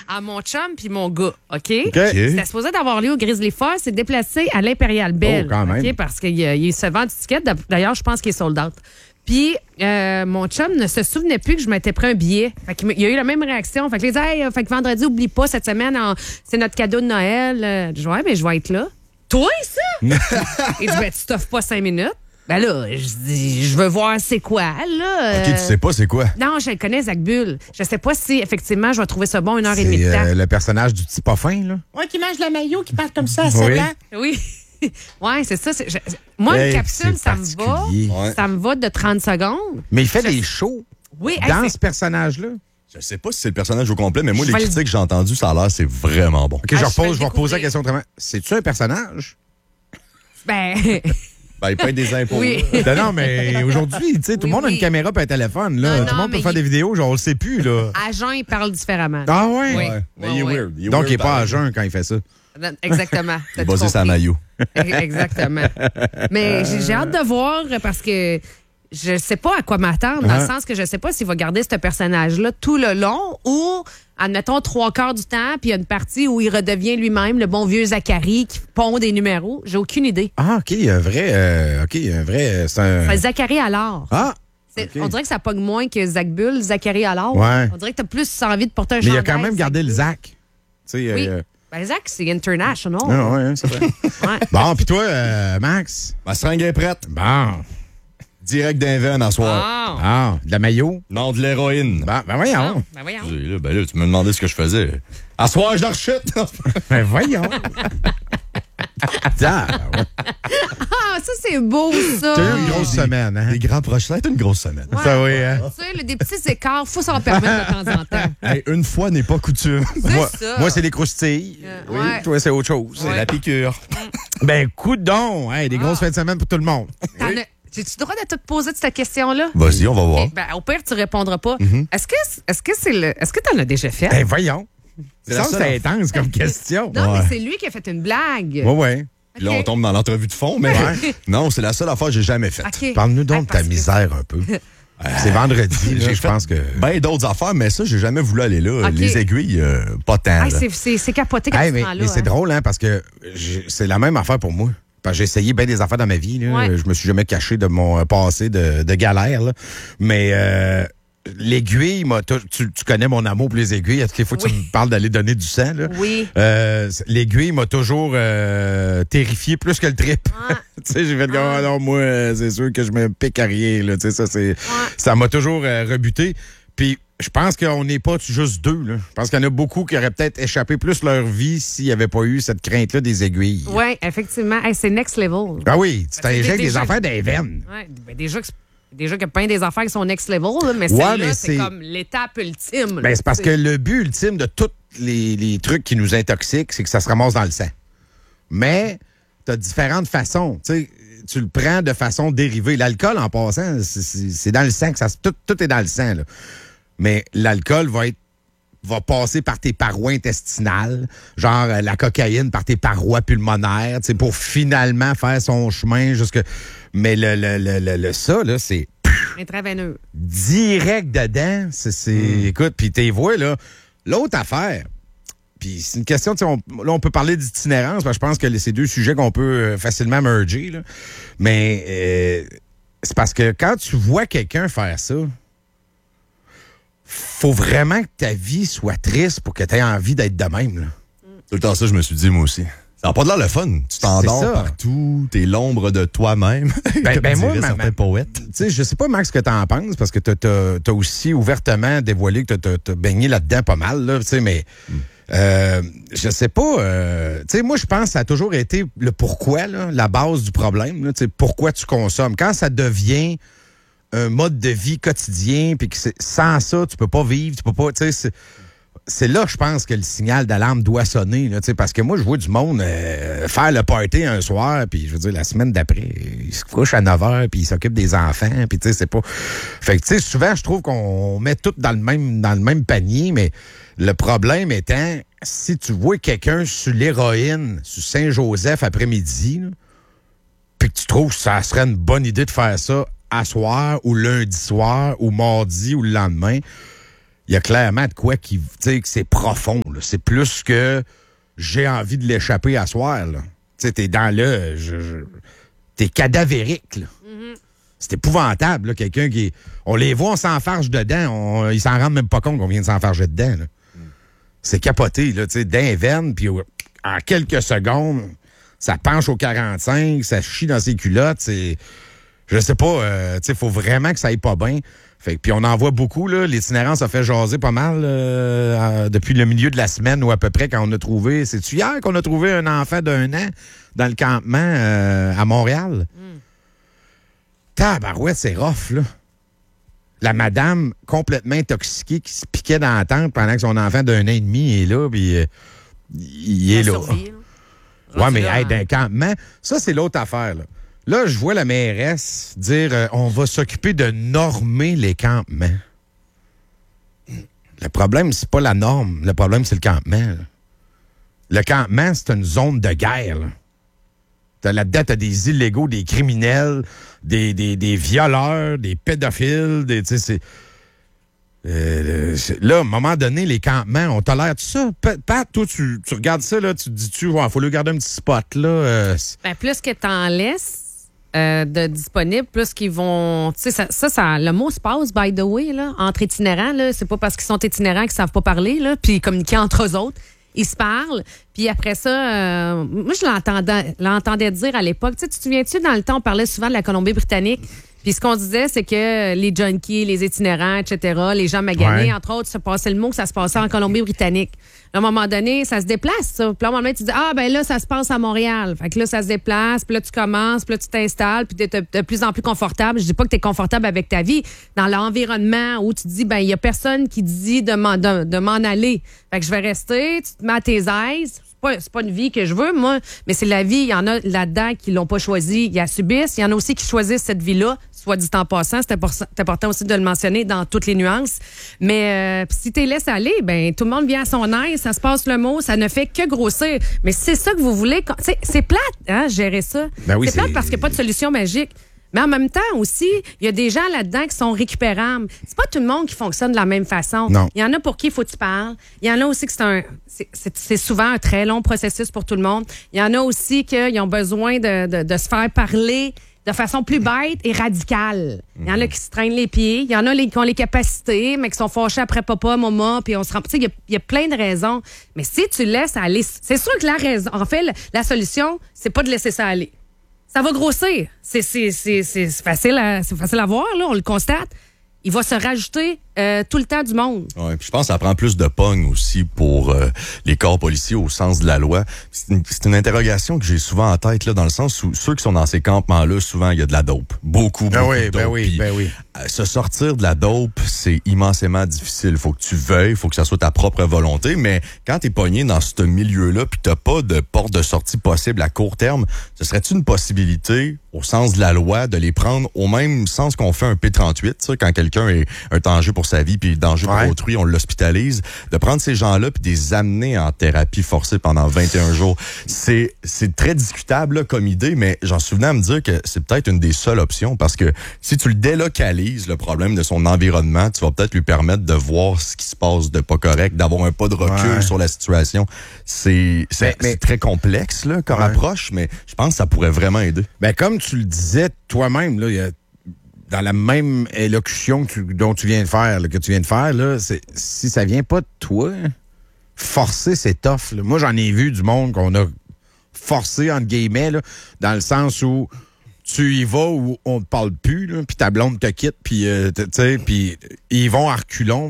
à mon chum puis mon gars, OK? OK. C'était supposé d'avoir lieu au Grizzly Fest, c'est déplacé à l'Impérial Belle. Oh, quand même. OK? Parce qu'il se vend du ticket. D'ailleurs, je pense qu'il est sold out. Puis, mon chum ne se souvenait plus que je m'étais pris un billet. Fait qu'il y a eu la même réaction. Fait que les dit, hey, fait que vendredi, oublie pas, cette semaine, c'est notre cadeau de Noël. Je dis, ouais, mais je vais être là. Toi, ça? Il dit, ben, tu t'offres pas 5 minutes. Ben là, je dis, je veux voir c'est quoi, là. OK, tu sais pas c'est quoi? Non, je le connais, Zach Bull. Je sais pas si, effectivement, je vais trouver ça bon 1h30 de temps. C'est le personnage du petit parfum, là. Ouais, qui mange la maillot, qui parle comme ça à 7 Oui. ans. Oui. Ouais, c'est ça. Moi, une Hey, capsule, c'est ça me va. particulier. Ouais. Ça me va de 30 secondes. Mais il fait des shows Oui, hey, dans c'est- ce personnage-là. Je sais pas si c'est le personnage au complet, mais moi, Je les vais le- critiques que j'ai entendues, ça a l'air, c'est vraiment bon. OK, Ah, je vais je vais reposer la découvrir. question autrement. C'est-tu un personnage? Ben, Ben, il paye des impôts. oui. Non, mais aujourd'hui, tu sais, tout le Oui, monde a oui. une caméra et un téléphone, là. Non, Tout le non, monde peut mais faire des vidéos, genre, on le sait plus, là. À jeun, il parle différemment. Ah ouais? Oui. Ouais. Mais il est Ouais, weird. Donc, il n'est pas à pareil. jeun quand il fait ça. Exactement. Il est basé sur la sa maillot. Exactement. Mais j'ai hâte de voir parce que je sais pas à quoi m'attendre, dans le sens que je sais pas s'il va garder ce personnage-là tout le long ou, admettons, 3/4 du temps, puis il y a une partie où il redevient lui-même le bon vieux Zachary qui pond des numéros. J'ai aucune idée. Ah, OK, un vrai. C'est un. Fait Zachary Allard. Ah! C'est- OK. On dirait que ça pogne moins que Zach Bull, Zachary Allard. Ouais. On dirait que t'as plus envie de porter un Mais il a chandail. quand même gardé le Zach. Tu sais, Oui. Ben, Zach, c'est international. Non, ouais, c'est vrai. Ouais. Bon, puis toi, Max? Ma seringue est prête. Bon. Direct d'un veine à soir. Ah. Ah, de la maillot? Non, de l'héroïne. Ben voyons. Ben voyons. Là, tu me demandais ce que je faisais. À soir, je la rechute. Ben voyons. Ah, ouais. Ah, ça, c'est beau, ça. T'as eu une grosse semaine, hein? Des grands proches. Ça a été une grosse semaine. Ouais. Ça, oui, hein? Tu sais, des petits écarts, faut s'en permettre de temps en temps. Hey, une fois n'est pas coutume. Moi, ça. moi, c'est les croustilles. Oui. Ouais. Toi, c'est autre chose. C'est la piqûre. Ben, coudonc. Hey, des grosses Ah. fins de semaine pour tout le monde. J'ai-tu le droit de te poser cette question-là? Vas-y, on va voir. Ben, au pire, tu répondras pas. Est-ce que t'en as déjà fait? Ben, voyons. C'est la Ça, seule c'est intense comme question. non, ouais. mais c'est lui qui a fait une blague. Ouais, ouais. Puis là, Ok. on tombe dans l'entrevue de fond, mais non, c'est la seule affaire que j'ai jamais faite. OK. Parle-nous donc Ah, de ta parce que- misère un peu. C'est vendredi, là, J'ai je fait pense que. ben d'autres affaires, mais ça, j'ai jamais voulu aller là. Ok. Les aiguilles, pas tant. Ah, là. c'est capoté quand Hey, tu mais te rends là. mais c'est hein. drôle, hein, parce que c'est la même affaire pour moi. Parce que j'ai essayé bien des affaires dans ma vie. Là. Ouais. Je me suis jamais caché de mon passé de galère. Là. Mais l'aiguille, tu connais mon amour pour les aiguilles. Est-ce qu'il faut que tu Oui. me parles d'aller donner du sang? Là? Oui. L'aiguille m'a toujours terrifié plus que le trip. Ouais. Tu sais, j'ai fait comme, ah non, moi, c'est sûr que je me pique à rien. Là. Tu sais, ça m'a toujours rebuté. Puis, je pense qu'on n'est pas juste deux. Là. Je pense qu'il y en a beaucoup qui auraient peut-être échappé plus leur vie s'il n'y avait pas eu cette crainte-là des aiguilles. Oui, effectivement. Hey, c'est next level. Ah oui, tu t'injectes des déjà- affaires dans les veines. Ouais, ben déjà qu'il y a plein des affaires qui sont next level, là, mais Ouais, celle-là, mais c'est c'est- comme l'étape ultime. là, Ben, c'est parce tu que sais. le but ultime de tous les trucs qui nous intoxiquent, c'est que ça se ramasse dans le sang. Mais tu as différentes façons. Tu sais, tu le prends de façon dérivée. L'alcool, en passant, c'est dans le sang que tout est dans le sang. Là. Mais l'alcool va passer par tes parois intestinales, genre la cocaïne par tes parois pulmonaires, tu sais, pour finalement faire son chemin jusque. Mais ça, là, c'est Intraveineux. direct dedans. Écoute, puis t'es vois, là. L'autre affaire, puis c'est une question, tu sais, là, on peut parler d'itinérance, parce que je pense que c'est deux sujets qu'on peut facilement merger, là. Mais c'est parce que quand tu vois quelqu'un faire ça, faut vraiment que ta vie soit triste pour que tu aies envie d'être de même, là. Tout le temps ça, je me suis dit, moi aussi. Ça n'a pas de l'air le fun. Tu t'endors ça. partout, t'es l'ombre de toi-même. Ben, moi, certains ma- poètes. Tu sais, je sais pas, Max, ce que t'en penses, parce que t'as aussi ouvertement dévoilé que t'as baigné là-dedans pas mal, là, tu sais, mais je sais pas, tu sais, moi, je pense que ça a toujours été le pourquoi, là, la base du problème, là, tu sais, pourquoi tu consommes. Quand ça devient un mode de vie quotidien, puis que sans ça, tu peux pas vivre, tu peux pas, tu sais, c'est là, je pense, que le signal d'alarme doit sonner. Là, parce que moi, je vois du monde faire le party un soir, puis je veux dire, la semaine d'après, il se couche à 9h, puis il s'occupe des enfants, puis tu sais, c'est pas... Fait que, tu sais, souvent, je trouve qu'on met tout dans le même panier, mais le problème étant, si tu vois quelqu'un sur l'héroïne, sur Saint-Joseph après-midi, là, puis que tu trouves que ça serait une bonne idée de faire ça à soir, ou lundi soir, ou mardi, ou le lendemain... il y a clairement de quoi qui, tu sais, que c'est profond. Là. C'est plus que j'ai envie de l'échapper à soir. Tu sais, t'es dans le... T'es cadavérique, là. C'est épouvantable, là, quelqu'un qui... On les voit, on s'enfarge dedans. Ils s'en rendent même pas compte qu'on vient de s'enfarger dedans, là. C'est capoté, là, tu sais, d'un veine, puis en quelques secondes, ça penche au 45, ça chie dans ses culottes, c'est... Je sais pas, tu sais, faut vraiment que ça aille pas bien. Fait puis on en voit beaucoup, là. L'itinérance a fait jaser pas mal depuis le milieu de la semaine ou à peu près quand on a trouvé... C'est-tu hier qu'on a trouvé un enfant d'1 an dans le campement à Montréal? Tabarouette, c'est rough, là. La madame complètement intoxiquée qui se piquait dans la tente pendant que son enfant d'1 an et demi est là, puis il est là. Ouais, mais hey, d'un campement, ça, c'est l'autre affaire, là. Là, je vois la mairesse dire on va s'occuper de normer les campements. Le problème, c'est pas la norme. Le problème, c'est le campement. Là. Le campement, c'est une zone de guerre. Là-dedans, t'as des illégaux, des criminels, des violeurs, des pédophiles. Là, à un moment donné, les campements, on tolère tout ça. Pat, toi, tu regardes ça, là, tu te dis-tu, il faut lui garder un petit spot, là. Ben, plus que t'en laisses de disponible, plus qu'ils vont... Tu sais, ça, le mot se passe, by the way, là, entre itinérants, là. C'est pas parce qu'ils sont itinérants qu'ils savent pas parler, là, puis communiquer entre eux autres. Ils se parlent, puis après ça, moi, je l'entendais dire à l'époque. Tu sais, tu te souviens-tu, dans le temps, on parlait souvent de la Colombie-Britannique. Puis ce qu'on disait, c'est que les junkies, les itinérants, etc., les gens maganés, entre autres, se passaient le mot que ça se passait en Colombie-Britannique. À un moment donné, ça se déplace, ça. Puis à un moment donné, tu dis, ben là, ça se passe à Montréal. Fait que là, ça se déplace, puis là, tu commences, puis là, tu t'installes, puis t'es de plus en plus confortable. Je dis pas que t'es confortable avec ta vie. Dans l'environnement où tu dis, il y a personne qui dit de m'en aller. Fait que je vais rester, tu te mets à tes aises. C'est pas une vie que je veux, moi, mais c'est la vie. Il y en a là-dedans qui l'ont pas choisi, ils la subissent. Il y en a aussi qui choisissent cette vie-là, soit dit en passant. C'est important aussi de le mentionner dans toutes les nuances. Mais si tu les laisses aller, tout le monde vient à son aise, ça se passe le mot, ça ne fait que grossir. Mais c'est ça que vous voulez. C'est plate, hein, gérer ça. Ben oui, c'est plate parce qu'il n'y a pas de solution magique. Mais en même temps aussi, il y a des gens là-dedans qui sont récupérables. C'est pas tout le monde qui fonctionne de la même façon. Non. Il y en a pour qui il faut que tu parles. Il y en a aussi que c'est souvent un très long processus pour tout le monde. Il y en a aussi qui ont besoin de se faire parler de façon plus bête et radicale. Il y en a qui se traînent les pieds. Il y en a qui ont les capacités, mais qui sont fâchés après papa, maman, puis on se rend... Tu sais, il y a plein de raisons. Mais si tu laisses aller... C'est sûr que la raison... En fait, la solution, c'est pas de laisser ça aller. Ça va grossir. C'est facile à voir, là, on le constate. Il va se rajouter tout le temps du monde. Ouais, puis je pense que ça prend plus de pogne aussi pour les corps policiers au sens de la loi. C'est une interrogation que j'ai souvent en tête, là, dans le sens où ceux qui sont dans ces campements-là, souvent, il y a de la dope. Beaucoup de dope. Oui. Se sortir de la dope, c'est immensément difficile. Faut que tu veuilles, faut que ça soit ta propre volonté, mais quand t'es pogné dans ce milieu-là puis t'as pas de porte de sortie possible à court terme, ce serait-tu une possibilité, au sens de la loi, de les prendre au même sens qu'on fait un P38, ça, quand quelqu'un est un danger pour sa vie puis danger pour autrui, on l'hospitalise, de prendre ces gens-là puis de les amener en thérapie forcée pendant 21 jours. C'est très discutable là, comme idée, mais j'en suis venu à me dire que c'est peut-être une des seules options parce que si tu le délocalises, le problème de son environnement, tu vas peut-être lui permettre de voir ce qui se passe de pas correct, d'avoir un pas de recul sur la situation. C'est très complexe là, comme approche, mais je pense que ça pourrait vraiment aider. Comme tu le disais toi-même, là, il y a dans la même élocution dont tu viens de faire, là, que tu viens de faire, là, si ça vient pas de toi, forcer, c'est tough. Là. Moi, j'en ai vu du monde qu'on a forcé, entre guillemets, là, dans le sens où tu y vas où on te parle plus, puis ta blonde te quitte, puis puis ils vont à reculons.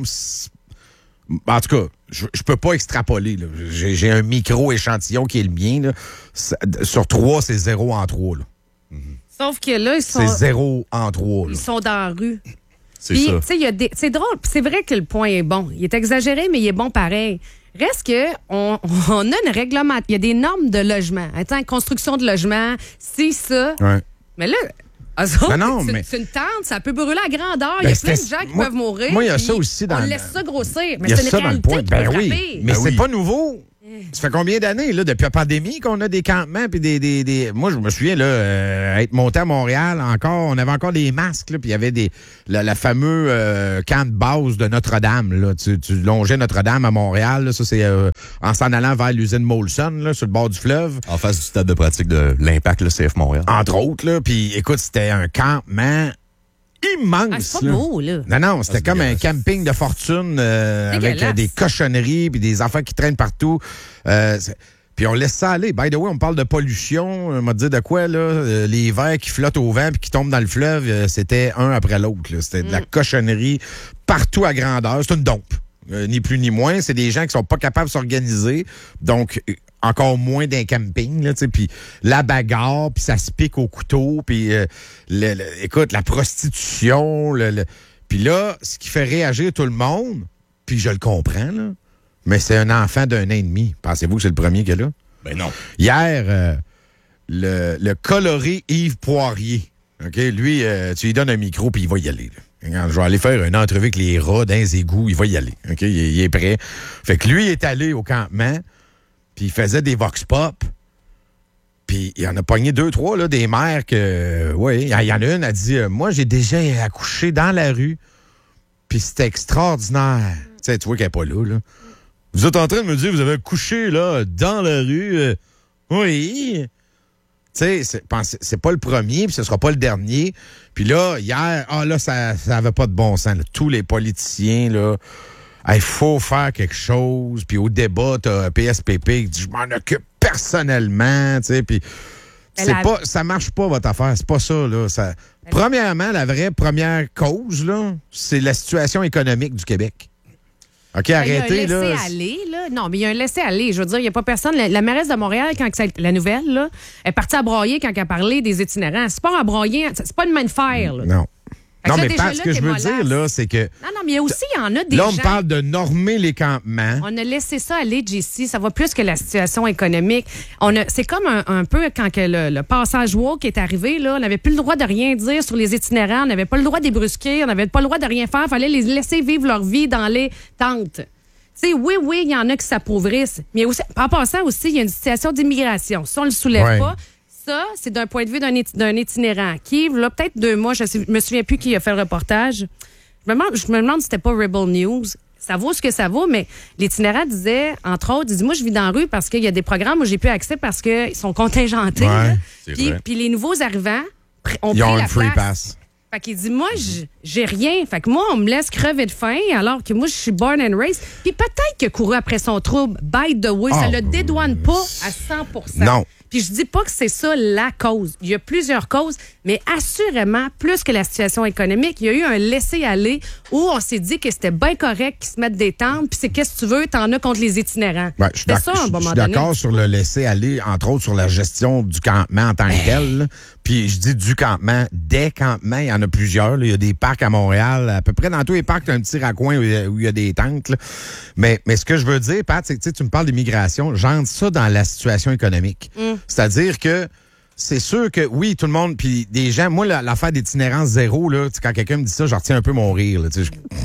En tout cas, je peux pas extrapoler. Là. J'ai un micro-échantillon qui est le mien. Là. Sur 3, c'est 0 en 3. Là. Sauf que là, ils sont... C'est 0 en 3. Là. Ils sont dans la rue. C'est ça. C'est drôle. C'est vrai que le point est bon. Il est exagéré, mais il est bon pareil. Reste que on a une règlement. Il y a des normes de logement. Attends, construction de logement, c'est ça. Ouais. Mais là, c'est une tente, ça peut brûler à grandeur. Il y a plein de gens qui peuvent mourir. Moi, il y a ça aussi dans on laisse ça grossir. Mais il y a c'est une ça dans le réalité point. qui peut frapper. Mais c'est pas nouveau. Ça fait combien d'années, là, depuis la pandémie, qu'on a des campements puis des... Moi, je me souviens, là, être monté à Montréal, on avait encore des masques, là, puis il y avait la fameux camp de base de Notre-Dame, là. Tu longeais Notre-Dame à Montréal, là, ça, c'est en s'en allant vers l'usine Molson, là, sur le bord du fleuve. En face du stade de pratique de l'Impact, le CF Montréal. Entre autres, là, puis écoute, c'était un campement immense. Ah, c'est pas beau, là. Non, c'était comme un camping de fortune avec des cochonneries puis des enfants qui traînent partout. Puis on laisse ça aller. By the way, on parle de pollution. On m'a dit de quoi, là? Les verres qui flottent au vent puis qui tombent dans le fleuve, c'était un après l'autre. Là. C'était de la cochonnerie partout à grandeur. C'est une dompe. Ni plus ni moins. C'est des gens qui sont pas capables de s'organiser. Donc, encore moins d'un camping, là, tu sais, puis la bagarre, puis ça se pique au couteau, puis écoute, la prostitution, puis là, ce qui fait réagir tout le monde, puis je le comprends, là, mais c'est un enfant d'1 an et demi. Pensez-vous que c'est le premier qu'il y a là? Ben non. Hier, le coloré Yves Poirier, OK, lui, tu lui donnes un micro, puis il va y aller, là. Regarde, je vais aller faire une entrevue avec les rats dans les égouts, il va y aller, OK, il est prêt. Fait que lui, il est allé au campement, puis il faisait des vox pop. Puis il en a pogné 2-3, là, des mères que... Oui, il y en a une, elle dit, moi, j'ai déjà accouché dans la rue, puis c'était extraordinaire. Tu sais, tu vois qu'elle n'est pas là. Vous êtes en train de me dire, vous avez accouché, là, dans la rue? Oui. Tu sais, c'est pas le premier, puis ce sera pas le dernier. Puis là, hier, ça avait pas de bon sens. Là. Tous les politiciens, là... Il faut faire quelque chose. Puis au débat, t'as PSPP qui dit « Je m'en occupe personnellement. » Tu sais, puis ça marche pas, votre affaire. C'est pas ça, là. Premièrement, la vraie première cause, là, c'est la situation économique du Québec. OK, arrêtez, là. Il y a un laisser-aller, là. Non, mais il y a un laisser-aller. Je veux dire, il n'y a pas personne. La mairesse de Montréal, quand la nouvelle, là, est partie à broyer quand elle a parlé des itinérants. C'est pas à broyer, c'est pas une main de fer, là. Non. Non, mais déjà, ce que je veux dire, là, c'est que... Non, mais aussi, il y en a des gens... Là, on parle de normer les campements. On a laissé ça aller, JC. Ça va plus que la situation économique. C'est comme un peu quand que le passage woke est arrivé, là, on n'avait plus le droit de rien dire sur les itinérants, on n'avait pas le droit de les brusquer, on n'avait pas le droit de rien faire. Il fallait les laisser vivre leur vie dans les tentes. Tu sais, oui, il y en a qui s'appauvrissent. Mais aussi, en passant aussi, il y a une situation d'immigration. Si on ne le soulève pas... Ça, c'est d'un point de vue d'un itinérant qui, là, peut-être 2 mois, je me souviens plus qui a fait le reportage. Je me demande si c'était pas Rebel News. Ça vaut ce que ça vaut, mais l'itinérant disait, entre autres, il dit, moi, je vis dans la rue parce qu'il y a des programmes où j'ai plus accès parce qu'ils sont contingentés. Puis les nouveaux arrivants ont pris la free place. Pass. Fait qu'il dit, moi, j'ai rien. Fait que moi, on me laisse crever de faim alors que moi, je suis born and raised. Puis peut-être qu'il a couru après son trouble. By the way, ça le dédouane pas à 100%. Non. Puis je dis pas que c'est ça la cause. Il y a plusieurs causes, mais assurément, plus que la situation économique, il y a eu un laisser-aller où on s'est dit que c'était bien correct qu'ils se mettent des tentes, puis c'est qu'est-ce que tu veux, t'en as contre les itinérants. Ouais, je suis d'accord sur le laisser-aller, entre autres sur la gestion du campement en tant que tel. Là. Puis je dis du campement, des campements, il y en a plusieurs. Là. Il y a des parcs à Montréal, à peu près dans tous les parcs, tu as un petit raccoin où il y a des tentes. Là. Mais ce que je veux dire, Pat, c'est que tu me parles d'immigration, j'entre ça dans la situation économique. C'est-à-dire que c'est sûr que, oui, tout le monde, puis des gens, moi, l'affaire d'itinérance zéro, là, quand quelqu'un me dit ça, je retiens un peu mon rire. Là,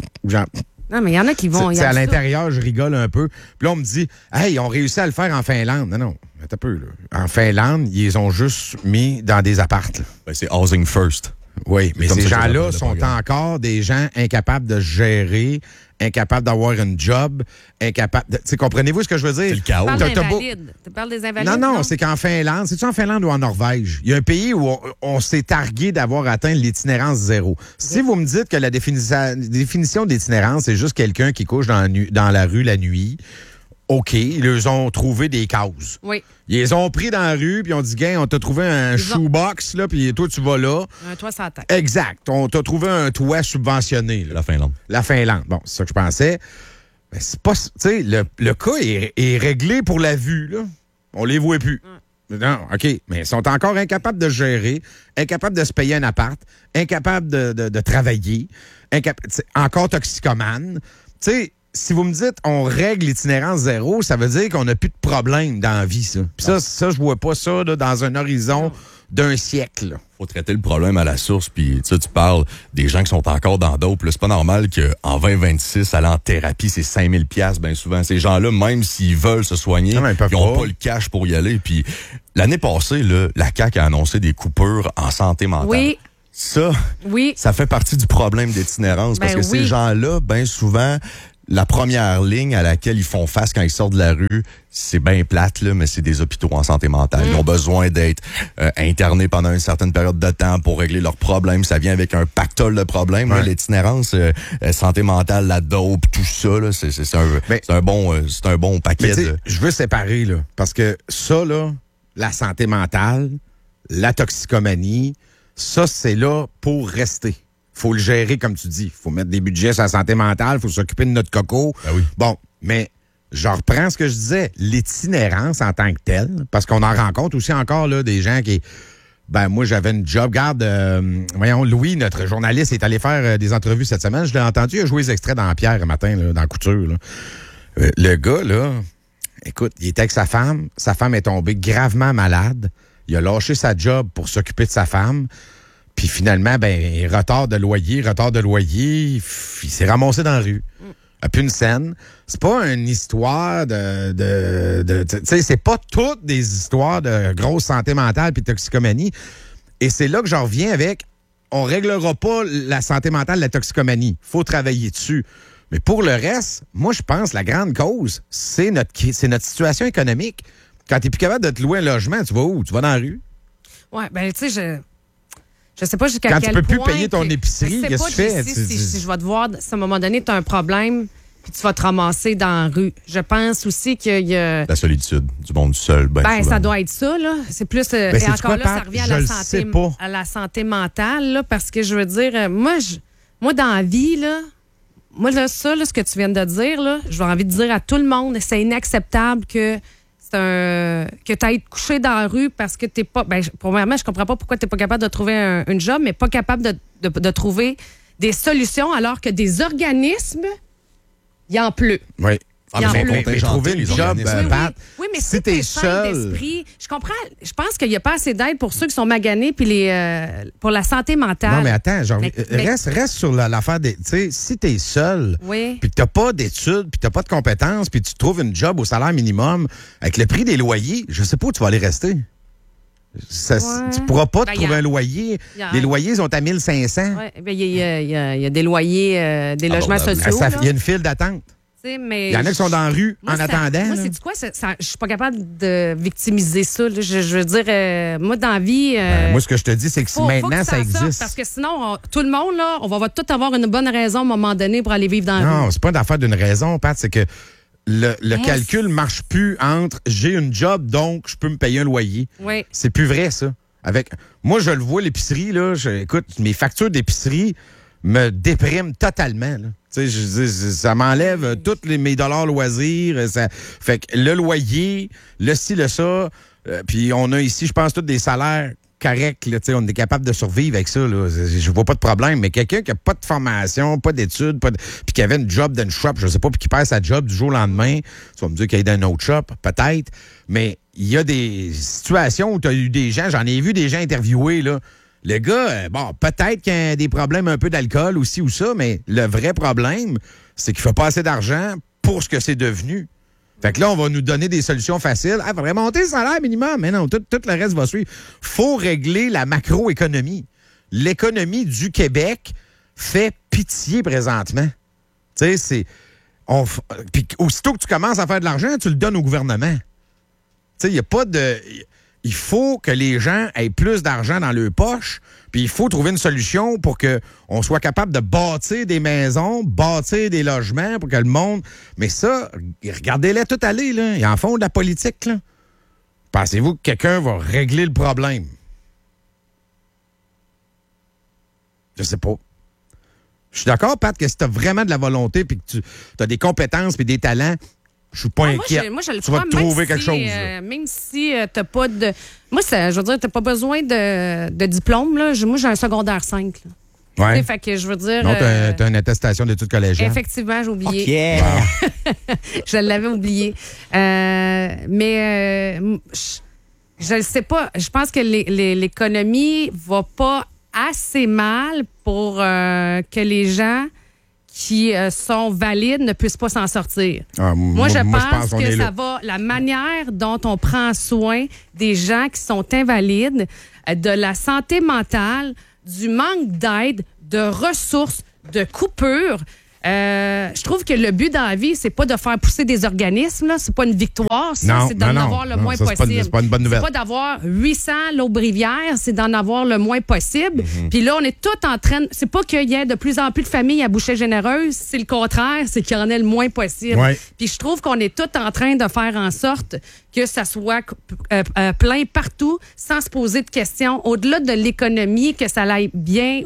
non, mais il y en a qui vont... à l'intérieur, je rigole un peu. Puis là, on me dit, hey, ils ont réussi à le faire en Finlande. Non, attends un peu. Là. En Finlande, ils ont juste mis dans des appartes. Ben, c'est housing first. Oui, mais ces gens-là sont encore des gens incapables de gérer, incapables d'avoir une job, incapables de... Comprenez-vous ce que je veux dire? C'est le chaos. Tu parles des invalides? Non, c'est qu'en Finlande, c'est-tu en Finlande ou en Norvège? Il y a un pays où on s'est targué d'avoir atteint l'itinérance zéro. Si vous me dites que la définition d'itinérance, c'est juste quelqu'un qui couche dans la rue la nuit, OK, ils leur ont trouvé des causes. Oui. Ils les ont pris dans la rue, puis on dit, on t'a trouvé un shoebox, là, puis toi, tu vas là. Un toit sur la tête. Exact. On t'a trouvé un toit subventionné. Là. La Finlande. Bon, c'est ça que je pensais. Mais c'est pas... Tu sais, le cas est réglé pour la vue, là. On les voit plus. Non, OK. Mais ils sont encore incapables de gérer, incapables de se payer un appart, incapables de travailler, encore toxicomanes. Tu sais, si vous me dites on règle l'itinérance zéro, ça veut dire qu'on n'a plus de problème dans la vie, ça. Puis ça, je vois pas ça là, dans un horizon d'un siècle. Faut traiter le problème à la source, puis tu parles des gens qui sont encore dans dope. C'est pas normal qu'en 2026, aller en thérapie, c'est 5000 $, bien souvent. Ces gens-là, même s'ils veulent se soigner, ils n'ont pas le cash pour y aller. Puis l'année passée, là, la CAQ a annoncé des coupures en santé mentale. Oui. Ça fait partie du problème d'itinérance, parce que ces gens-là, bien souvent, la première ligne à laquelle ils font face quand ils sortent de la rue, c'est bien plate, là, mais c'est des hôpitaux en santé mentale. Ils ont besoin d'être internés pendant une certaine période de temps pour régler leurs problèmes. Ça vient avec un pactole de problèmes. Là, l'itinérance, santé mentale, la dope, tout ça, là, c'est un bon paquet. Je veux séparer, là, parce que ça, là, la santé mentale, la toxicomanie, ça, c'est là pour rester. Faut le gérer, comme tu dis. Faut mettre des budgets sur la santé mentale, faut s'occuper de notre coco. Ben oui. Bon, mais je reprends ce que je disais. L'itinérance en tant que telle, parce qu'on en rencontre aussi encore là, des gens qui... Ben moi, j'avais une job. Regarde, voyons, Louis, notre journaliste, est allé faire des entrevues cette semaine. Je l'ai entendu, il a joué les extraits dans Pierre un matin, là, dans Couture. Là. Le gars, là, écoute, il était avec sa femme. Sa femme est tombée gravement malade. Il a lâché sa job pour s'occuper de sa femme. Puis finalement, ben, retard de loyer, il s'est ramassé dans la rue. A plus une scène. C'est pas une histoire de tu sais, c'est pas toutes des histoires de grosse santé mentale puis toxicomanie. Et c'est là que j'en reviens avec, on réglera pas la santé mentale, la toxicomanie. Faut travailler dessus. Mais pour le reste, moi, je pense la grande cause, c'est notre situation économique. Quand t'es plus capable de te louer un logement, tu vas où? Tu vas dans la rue? Ouais, ben, tu sais, je sais pas jusqu'à quel point... Quand tu peux plus payer ton épicerie, qu'est-ce que tu fais? Si je vais te voir, à un moment donné, tu as un problème, puis tu vas te ramasser dans la rue. Je pense aussi qu'il y a... La solitude, du monde seul. Ben ça doit être ça, là. C'est plus... et encore là, ça revient à la santé mentale, là, parce que je veux dire, moi, dans la vie, là, ce que tu viens de dire, là, j'ai envie de dire à tout le monde, c'est inacceptable que tu ailles te coucher dans la rue parce que t'es pas... Ben, premièrement, je comprends pas pourquoi t'es pas capable de trouver une job, mais pas capable de trouver des solutions alors que des organismes, il en pleut. Oui. Mais trouver une job, oui, mais si t'es seul d'esprit, je comprends. Je pense qu'il n'y a pas assez d'aide pour ceux qui sont maganés puis pour la santé mentale. Non, mais attends, reste sur l'affaire des... Tu sais, si t'es seul, puis que t'as pas d'études, puis t'as pas de compétences, puis tu trouves une job au salaire minimum, avec le prix des loyers, je sais pas où tu vas aller rester. Tu pourras pas te trouver un loyer. Les loyers sont à 1500. Oui, il y a des loyers, des logements sociaux. Il y a une file d'attente. Mais il y en a qui sont dans la rue en attendant. Moi, c'est quoi? Je suis pas capable de victimiser ça. Là. Je veux dire, moi, dans la vie... moi, ce que je te dis, c'est que maintenant, ça existe. Parce que sinon, tout le monde, là, on va tous avoir une bonne raison à un moment donné pour aller vivre dans la rue. Non, c'est pas une affaire d'une raison, Pat. C'est que le calcul marche plus entre j'ai une job, donc je peux me payer un loyer. Oui. C'est plus vrai, ça. Moi, je le vois, l'épicerie, là. Écoute, mes factures d'épicerie me dépriment totalement, là. Tu sais, ça m'enlève tous mes dollars loisirs. Fait que le loyer, le ci, le ça. Puis on a ici, je pense, tous des salaires corrects. Là, on est capable de survivre avec ça. Là. Je vois pas de problème. Mais quelqu'un qui n'a pas de formation, pas d'études, puis qui avait une job d'une shop, je sais pas, puis qui perd sa job du jour au lendemain, tu vas me dire qu'il est dans une autre shop, peut-être. Mais il y a des situations où tu as eu des gens, j'en ai vu des gens interviewés, là. Le gars, peut-être qu'il y a des problèmes un peu d'alcool aussi ou ça, mais le vrai problème, c'est qu'il ne fait pas assez d'argent pour ce que c'est devenu. Fait que là, on va nous donner des solutions faciles. Il faudrait monter le salaire minimum. Mais non, tout le reste va suivre. Faut régler la macroéconomie. L'économie du Québec fait pitié présentement. Tu sais, puis aussitôt que tu commences à faire de l'argent, tu le donnes au gouvernement. Tu sais, il n'y a pas de... Il faut que les gens aient plus d'argent dans leur poche, puis il faut trouver une solution pour qu'on soit capable de bâtir des maisons, bâtir des logements pour que le monde... Mais ça, regardez-les tout aller, là. Ils en font de la politique, là. Pensez-vous que quelqu'un va régler le problème? Je sais pas. Je suis d'accord, Pat, que si tu as vraiment de la volonté puis que tu as des compétences puis des talents... Je suis pas inquiet. Moi, je le tu vas trouver quelque chose. Même si t'as pas de... Moi, je veux dire, t'as pas besoin de diplôme. Là. Moi, j'ai un secondaire 5. Là. Ouais. Fait que je veux dire... Non, t'as une attestation d'études collégiales. Effectivement, j'ai oublié. Okay. Wow. Je l'avais oublié. Mais Je ne sais pas. Je pense que l'économie va pas assez mal pour que les gens qui sont valides ne puissent pas s'en sortir. Moi, je pense que ça va, la manière dont on prend soin des gens qui sont invalides, de la santé mentale, du manque d'aide, de ressources, de coupures. Je trouve que le but dans la vie, c'est pas de faire pousser des organismes, là. C'est pas une victoire, ça. C'est d'en avoir le moins possible. C'est pas une bonne nouvelle. C'est pas d'avoir 800 l'Aubrivière, c'est d'en avoir le moins possible. Puis là, on est tout en train... C'est pas qu'il y ait de plus en plus de familles à bouchée généreuse, c'est le contraire, c'est qu'il y en ait le moins possible. Ouais. Puis je trouve qu'on est tout en train de faire en sorte que ça soit plein partout, sans se poser de questions, au-delà de l'économie, que ça aille bien.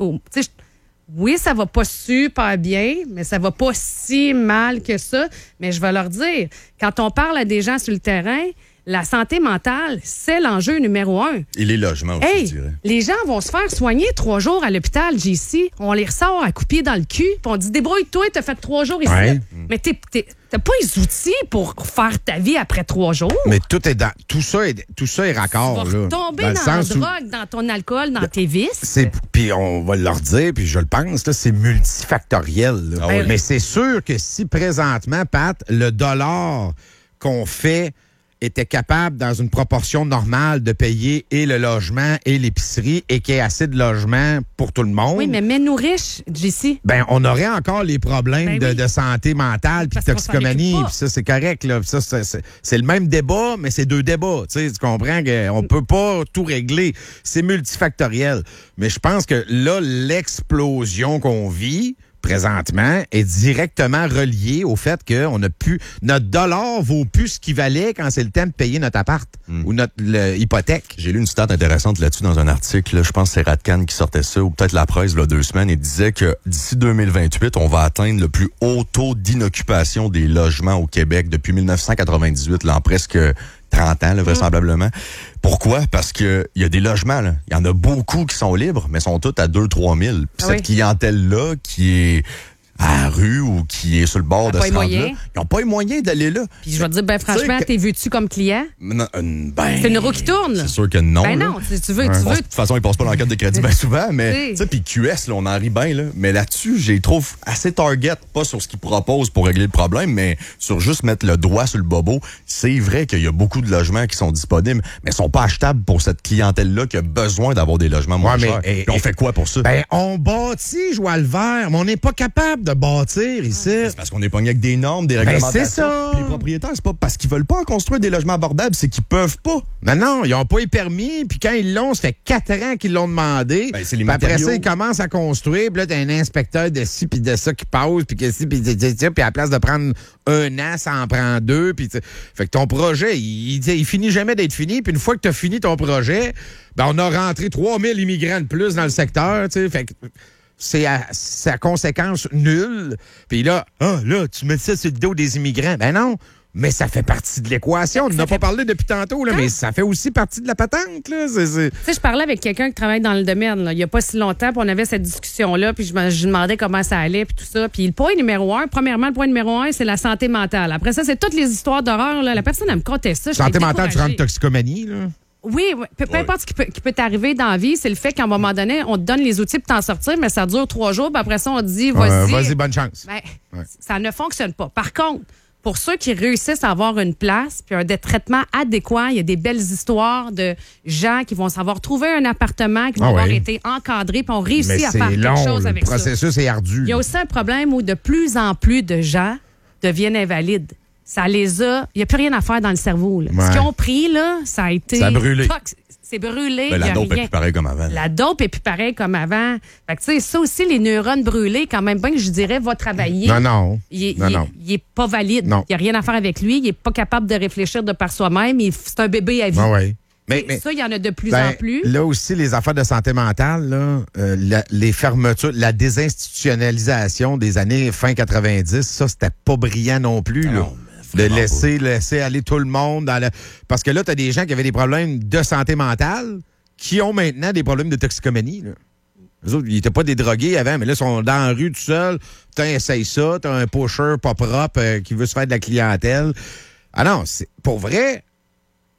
Oui, ça va pas super bien, mais ça va pas si mal que ça. Mais je vais leur dire, quand on parle à des gens sur le terrain, la santé mentale, c'est l'enjeu numéro 1. Et les logements aussi, je dirais. Les gens vont se faire soigner 3 jours à l'hôpital, JC. On les ressort à couper dans le cul, puis on dit, débrouille-toi, t'as fait 3 jours ici. Ouais. Mais t'as pas les outils pour faire ta vie après 3 jours. Mais tout ça est raccord. Tu vas retomber dans la drogue, dans ton alcool, dans tes vices. Puis on va leur dire, puis je le pense, là, c'est multifactoriel. Là. Ah oui. Mais c'est sûr que si présentement, Pat, le dollar qu'on fait était capable, dans une proportion normale, de payer et le logement et l'épicerie et qu'il y ait assez de logements pour tout le monde. Oui, mais mets-nous riches, JC. Ben, on aurait encore les problèmes Ben oui. de santé mentale puis de Parce qu'on s'en toxicomanie. occupe pas. Puis ça, c'est correct. Là. Puis ça, c'est le même débat, mais c'est 2 débats. Tu sais, tu comprends qu'on peut pas tout régler. C'est multifactoriel. Mais je pense que là, l'explosion qu'on vit présentement est directement reliée au fait que notre dollar vaut plus ce qu'il valait quand c'est le temps de payer notre appart ou notre hypothèque. J'ai lu une stat intéressante là-dessus dans un article. Là, je pense que c'est Radcan qui sortait ça, ou peut-être la presse, là, 2 semaines, et disait que d'ici 2028, on va atteindre le plus haut taux d'inoccupation des logements au Québec depuis 1998, là, en presque 30 ans, là, vraisemblablement. Pourquoi? Parce que il y a des logements, là. Il y en a beaucoup qui sont libres, mais sont tous à 2-3 000. Puis cette clientèle-là qui est à la rue ou qui est sur le bord de ce rang-là, ils n'ont pas les moyens d'aller là. Puis je vais te dire, franchement, t'es vu-tu comme client? Non, c'est une roue qui tourne. C'est sûr que non. Ben non, tu veux. De toute façon, ils passent pas dans le cadre de crédit bien souvent, mais tu sais, puis QS, là, on en rit bien, là. Mais là-dessus, je les trouve assez target, pas sur ce qu'ils proposent pour régler le problème, mais sur juste mettre le doigt sur le bobo. C'est vrai qu'il y a beaucoup de logements qui sont disponibles, mais ils sont pas achetables pour cette clientèle-là qui a besoin d'avoir des logements moins chers. Puis on fait quoi pour ça? Ben, on bâtit, Joël Vert, mais on n'est pas capable de bâtir ici. C'est parce qu'on est pogné avec des normes, des réglementations. C'est ça. Puis les propriétaires, c'est pas parce qu'ils veulent pas en construire des logements abordables, c'est qu'ils peuvent pas. Non, ils n'ont pas les permis, puis quand ils l'ont, ça fait 4 ans qu'ils l'ont demandé. Ben, c'est les puis après matériaux. ça, ils commencent à construire, puis là, t'as un inspecteur de ci, puis de ça qui passe, puis que ci, puis à la place de prendre 1 an, ça en prend 2, puis fait que ton projet, il finit jamais d'être fini, puis une fois que t'as fini ton projet, ben on a rentré 3000 immigrants de plus dans le secteur, tu sais, fait que c'est à conséquence nulle. Puis là, tu mets ça sur le dos des immigrants. Ben non, mais ça fait partie de l'équation. On n'en a pas parlé depuis tantôt, là, mais ça fait aussi partie de la patente. Là. Tu sais, je parlais avec quelqu'un qui travaille dans le domaine là, il n'y a pas si longtemps, puis on avait cette discussion-là, puis je demandais comment ça allait, puis tout ça. Puis le point numéro 1, premièrement, le point numéro 1, c'est la santé mentale. Après ça, c'est toutes les histoires d'horreur. Là. La personne, elle me contait ça. Santé mentale, tu rentres toxicomanie, là? Oui, peu importe ce qui peut t'arriver dans la vie, c'est le fait qu'à un moment donné, on te donne les outils pour t'en sortir, mais ça dure 3 jours, puis après ça, on te dit, vas-y, bonne chance. Ben, ça ne fonctionne pas. Par contre, pour ceux qui réussissent à avoir une place puis un traitement adéquat, il y a des belles histoires de gens qui vont savoir trouver un appartement, qui vont avoir été encadrés puis ont réussi à faire quelque chose avec ça. Le processus est ardu. Il y a aussi un problème où de plus en plus de gens deviennent invalides. Ça les a... Il n'y a plus rien à faire dans le cerveau. Là. Ouais. Ce qu'ils ont pris, là, ça a été... Ça a brûlé. C'est brûlé. Ben, la dope est plus pareille comme avant. La dope est plus pareille comme avant. Fait que, tu sais, ça aussi, les neurones brûlés, quand même bien que je dirais, va travailler. Non. Il est pas valide. Il n'y a rien à faire avec lui. Il n'est pas capable de réfléchir de par soi-même. C'est un bébé à vie. Oui. Mais ça, il y en a de plus en plus. Là aussi, les affaires de santé mentale, là, les fermetures, la désinstitutionnalisation des années fin 90, ça, c'était pas brillant non plus. Là. De laisser aller tout le monde Parce que là, tu as des gens qui avaient des problèmes de santé mentale qui ont maintenant des problèmes de toxicomanie. Là. Eux autres, ils n'étaient pas des drogués avant, mais là, ils sont dans la rue tout seuls. Putain, essaye ça. T'as un pusher pas propre qui veut se faire de la clientèle. Ah non, pour vrai,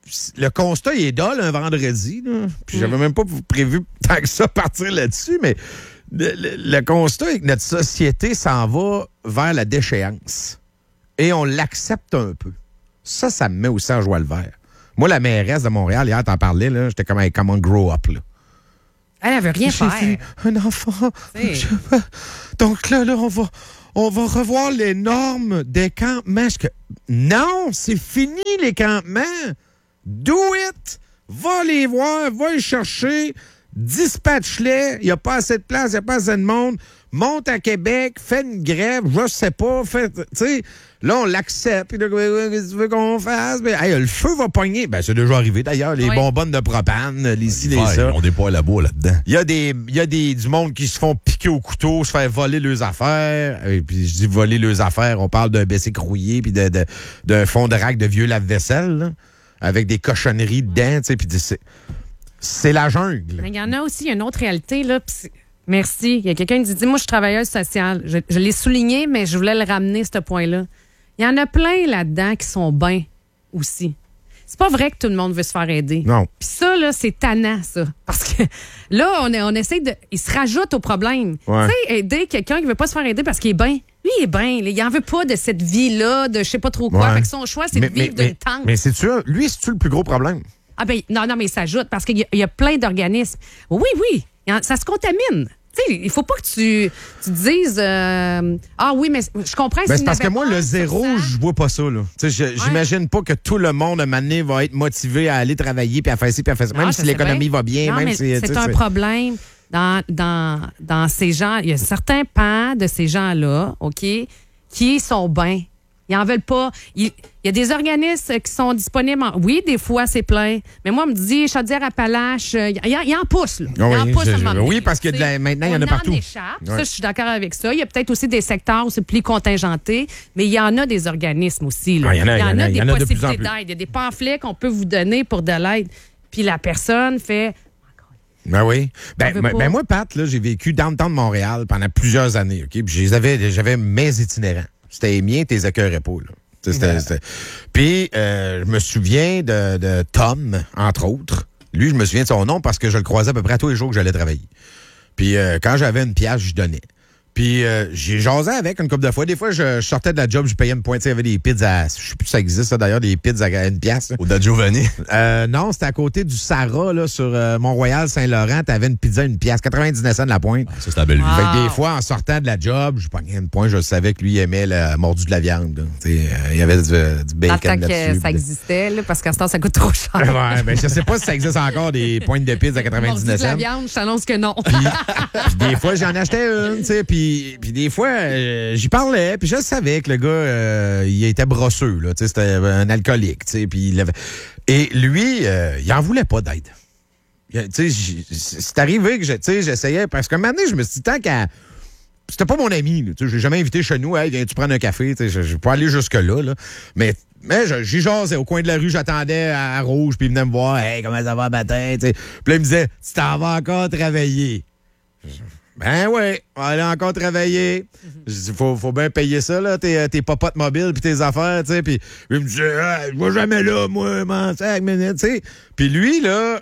le constat, il est dole un vendredi. Là. Puis j'avais même pas prévu tant que ça partir là-dessus, mais le constat est que notre société s'en va vers la déchéance. Et on l'accepte un peu. Ça me met aussi en joie le vert. Moi, la mairesse de Montréal, hier, t'en parlais, là, j'étais comme, hey, come on, grow up, là. Elle veut rien faire. J'ai un enfant. Donc là, on va revoir les normes des campements. Non, c'est fini, les campements. Do it. Va les voir, va les chercher. Dispatche-les. Il n'y a pas assez de place, il n'y a pas assez de monde. Monte à Québec, fais une grève, je sais pas, tu sais, là, on l'accepte. Puis là, qu'est-ce que tu veux qu'on fasse? Mais, hey, le feu va pogner. Ben, c'est déjà arrivé, d'ailleurs. Les bonbonnes de propane, les ci, les ça. Ils ont des poils à bois là-dedans. Il y a du monde qui se font piquer au couteau, se faire voler leurs affaires. Et puis, je dis voler leurs affaires, on parle d'un basic rouillé puis d'un fond de rack de vieux lave-vaisselle, là, avec des cochonneries dedans, tu sais, puis c'est la jungle. Mais il y en a aussi une autre réalité, là, merci. Il y a quelqu'un qui dit, moi, je suis travailleuse sociale. Je l'ai souligné, mais je voulais le ramener, ce point-là. Il y en a plein là-dedans qui sont bien aussi. C'est pas vrai que tout le monde veut se faire aider. Non. Puis ça, là, c'est tannant, ça. Parce que là, on essaie de... Il se rajoute au problème. Ouais. Tu sais, aider quelqu'un qui veut pas se faire aider parce qu'il est bien. Lui, il est bien. Il en veut pas de cette vie-là, de je sais pas trop quoi. Ouais. Fait que son choix, c'est de vivre d'une tente. Mais c'est-tu le plus gros problème? Ah ben non, mais il s'ajoute parce qu'il y a plein d'organismes. Oui. Ça se contamine. Tu sais, il faut pas que tu dises ah oui, mais je comprends. Ben, c'est parce que moi, le zéro, je vois pas ça. Là. J'imagine pas que tout le monde, à un moment donné, va être motivé à aller travailler puis à faire ci puis à faire ça. Même si l'économie va bien. Non, même mais si, c'est un problème dans ces gens. Il y a certains pans de ces gens-là, OK, qui sont bien. Ils en veulent pas. Il y a des organismes qui sont disponibles. Oui, des fois, c'est plein. Mais moi, on me dit, Chaudière-Appalaches, il en pousse, là. Il en pousse à un moment donné. Oui, parce que maintenant, il y en a partout. On en échappe. Ouais. Ça, je suis d'accord avec ça. Il y a peut-être aussi des secteurs où c'est plus contingenté, mais il y en a des organismes aussi. Là. Ah, il y en a des de plus en possibilités plus. d'aide. Il y a des pamphlets qu'on peut vous donner pour de l'aide. Puis la personne fait... Ben oui. Ben moi, Pat, là, j'ai vécu dans le temps de Montréal pendant plusieurs années. OK? Puis j'avais mes itinérants. C'était les miens, t'es écœurais pas, là. Puis, je me souviens de Tom, entre autres. Lui, je me souviens de son nom parce que je le croisais à peu près tous les jours que j'allais travailler. Puis, quand j'avais une pièce, je donnais. Puis, j'ai jasé avec une couple de fois. Des fois, je sortais de la job, je payais une pointe. Il y avait des pizzas, je sais plus si ça existe, ça, d'ailleurs, des pizzas à une pièce. Au Da Giovanni? Non, c'était à côté du Sarah, là, sur Mont-Royal, Saint-Laurent. T'avais une pizza, une pièce, 99 cents de la pointe. Ah, ça, c'est la belle vie. Fait que des fois, en sortant de la job, je pognais une pointe, je savais que lui, il aimait le mordu de la viande. Il y avait du bacon tant là-dessus. Que ça existait, là, parce qu'à ce temps, ça coûte trop cher. Ouais, ben, je sais pas si ça existe encore, des pointes de pizza à 99 cents. La viande, je t'annonce que non. Puis des fois, j'en achetais une, tu sais, puis des fois, j'y parlais, puis je savais que le gars, il était brosseux, là, tu sais, c'était un alcoolique, tu sais, puis et lui, il en voulait pas d'aide. Tu sais, c'est arrivé que j'essayais, parce qu'un moment donné, je me suis dit, tant qu'à... C'était pas mon ami, tu sais, je l'ai jamais invité chez nous, hey, viens-tu prendre un café, tu sais, je vais pas aller jusque-là, là, mais j'y jasais au coin de la rue, j'attendais à Rouge, puis il venait me voir, hey, comment ça va matin, tu sais, puis là, il me disait, tu t'en vas encore travailler. Ben ouais, on va aller encore travailler. Je dis, faut bien payer ça, là, tes popotes mobiles puis tes affaires, tu sais. Puis il me dit, je vais jamais là, moi, m'en sac, tu sais. Puis lui, là,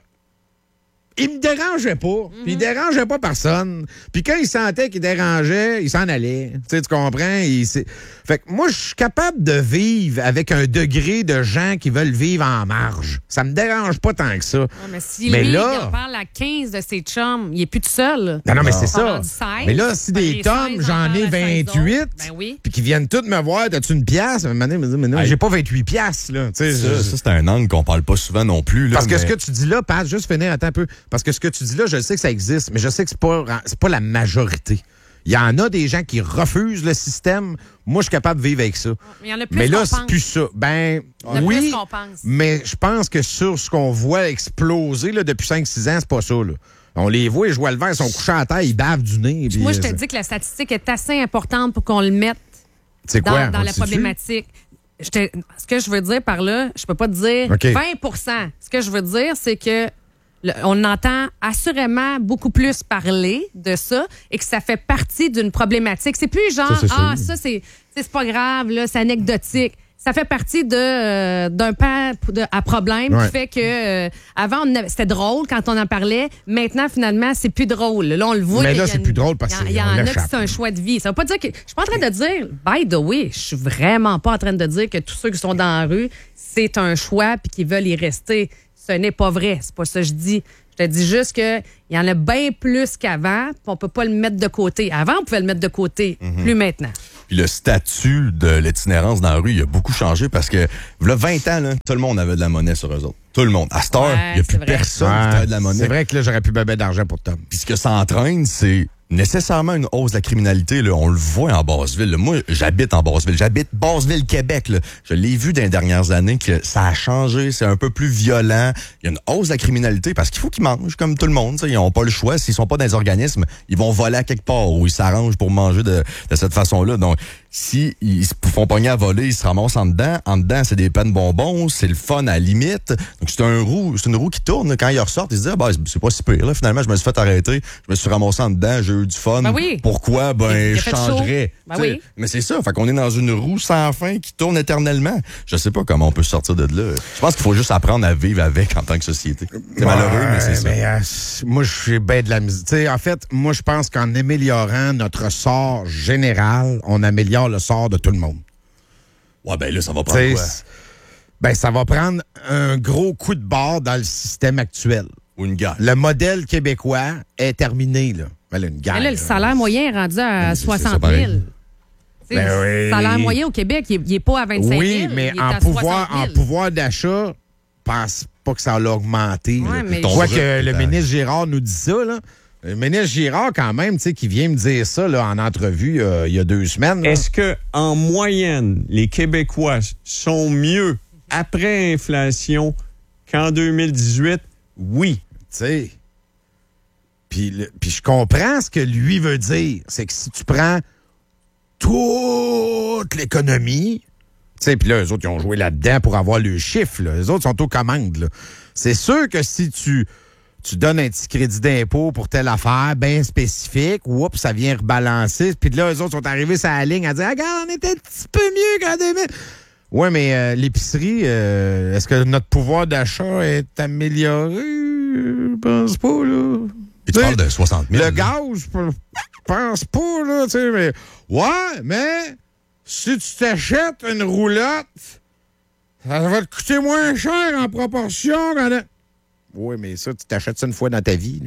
il me dérangeait pas. Puis il dérangeait pas personne. Puis quand il sentait qu'il dérangeait, il s'en allait. Tu sais, tu comprends? Fait que moi, je suis capable de vivre avec un degré de gens qui veulent vivre en marge. Ça me dérange pas tant que ça. Ouais, mais si lui, il en parle à 15 de ses chums, il est plus tout seul. Non, mais c'est ça. 16, mais là, si des tomes, j'en ai 28, puis qu'ils viennent tous me voir, t'as-tu une pièce? Mais non, j'ai pas 28 pièces, là. Ça, c'est un angle qu'on parle pas souvent non plus. Là, parce que ce que tu dis là, Pat, juste finir, attends un peu. Parce que ce que tu dis là, je sais que ça existe, mais je sais que c'est pas la majorité. Il y en a des gens qui refusent le système. Moi, je suis capable de vivre avec ça. Mais il y en a plus mais là, qu'on c'est pense. plus ça. Ben, oui, plus qu'on pense. mais je pense que sur ce qu'on voit exploser là, depuis 5-6 ans, c'est pas ça. Là. On les voit, ils jouent à le vert, ils sont couchés à terre, ils bavent du nez. Puis, moi, je te dis que la statistique est assez importante pour qu'on le mette dans la problématique. Ce que je veux dire par là, je peux pas te dire 20 Ce que je veux dire, c'est que on entend assurément beaucoup plus parler de ça et que ça fait partie d'une problématique. C'est plus genre, ça c'est pas grave, là, c'est anecdotique. ça fait partie d'un pan à problème qui fait que avant c'était drôle quand on en parlait. Maintenant, finalement, c'est plus drôle. Là, on le voit. Mais là, c'est plus drôle parce qu'il y en a que c'est un choix de vie. Ça veut pas dire que. Je suis pas en train de dire, by the way, je suis vraiment pas en train de dire que tous ceux qui sont dans la rue, c'est un choix puis qu'ils veulent y rester. Ce n'est pas vrai. C'est pas ça que je dis. Je te dis juste qu'il y en a bien plus qu'avant, puis on peut pas le mettre de côté. Avant, on pouvait le mettre de côté, plus maintenant. Puis le statut de l'itinérance dans la rue, il a beaucoup changé parce que, il y a 20 ans, là, tout le monde avait de la monnaie sur eux autres. Tout le monde. À cette heure, il n'y a plus personne qui a de la monnaie. C'est vrai que là, j'aurais plus bébé d'argent pour Tom. Puis ce que ça entraîne, c'est nécessairement une hausse de la criminalité. Là. On le voit en Basseville. Là. Moi, j'habite en Basseville. J'habite Basseville, Québec. Là. Je l'ai vu dans les dernières années que ça a changé. C'est un peu plus violent. Il y a une hausse de la criminalité parce qu'il faut qu'ils mangent comme tout le monde. T'sais. Ils n'ont pas le choix. S'ils sont pas dans les organismes, ils vont voler à quelque part ou ils s'arrangent pour manger de cette façon-là. Donc, si ils se font pogner à voler, ils se ramassent en dedans. En dedans, c'est des peines bonbons. C'est le fun à la limite. Donc, c'est une roue qui tourne. Quand ils ressortent, ils se disent, c'est pas si pire. Là, finalement, je me suis fait arrêter. Je me suis ramassé en dedans. J'ai eu du fun. Ben oui. Pourquoi? Je changerais. Ben oui. Mais c'est ça. Fait qu'on est dans une roue sans fin qui tourne éternellement. Je sais pas comment on peut sortir de là. Je pense qu'il faut juste apprendre à vivre avec en tant que société. C'est malheureux, mais c'est ça. Moi, je suis bien de la musique. En fait, moi, je pense qu'en améliorant notre sort général, on améliore le sort de tout le monde. Ouais, ben là, ça va prendre quoi? Ben, ça va prendre un gros coup de barre dans le système actuel. Ou une guerre. Le modèle québécois est terminé, là. Ben, là, une guerre. Mais là, le salaire moyen est rendu à 60 000. Le salaire moyen au Québec, il n'est pas à 25 000. Oui, mais en pouvoir d'achat, je pense pas que ça l'a augmenté. Ouais, je vois que le ministre Girard nous dit ça, là. Le ministre Girard, quand même, tu sais, qui vient me dire ça là, en entrevue il y a 2 semaines. Là. Est-ce que en moyenne, les Québécois sont mieux après inflation qu'en 2018? Oui. Tu sais. Puis je comprends ce que lui veut dire. C'est que si tu prends toute l'économie, tu sais, puis là, eux autres, ils ont joué là-dedans pour avoir le chiffre. Là. Les autres sont aux commandes. Là. C'est sûr que si tu donnes un petit crédit d'impôt pour telle affaire bien spécifique, oups, ça vient rebalancer. Puis là, eux autres sont arrivés sur la ligne à dire, regarde, on était un petit peu mieux qu'en 2000. Oui, mais l'épicerie, est-ce que notre pouvoir d'achat est amélioré? Je pense pas, là. Et tu parles de 60 000. Le gaz, je pense pas, là, tu sais, mais... Ouais, mais si tu t'achètes une roulotte, ça va te coûter moins cher en proportion quand... Oui, mais ça, tu t'achètes ça une fois dans ta vie,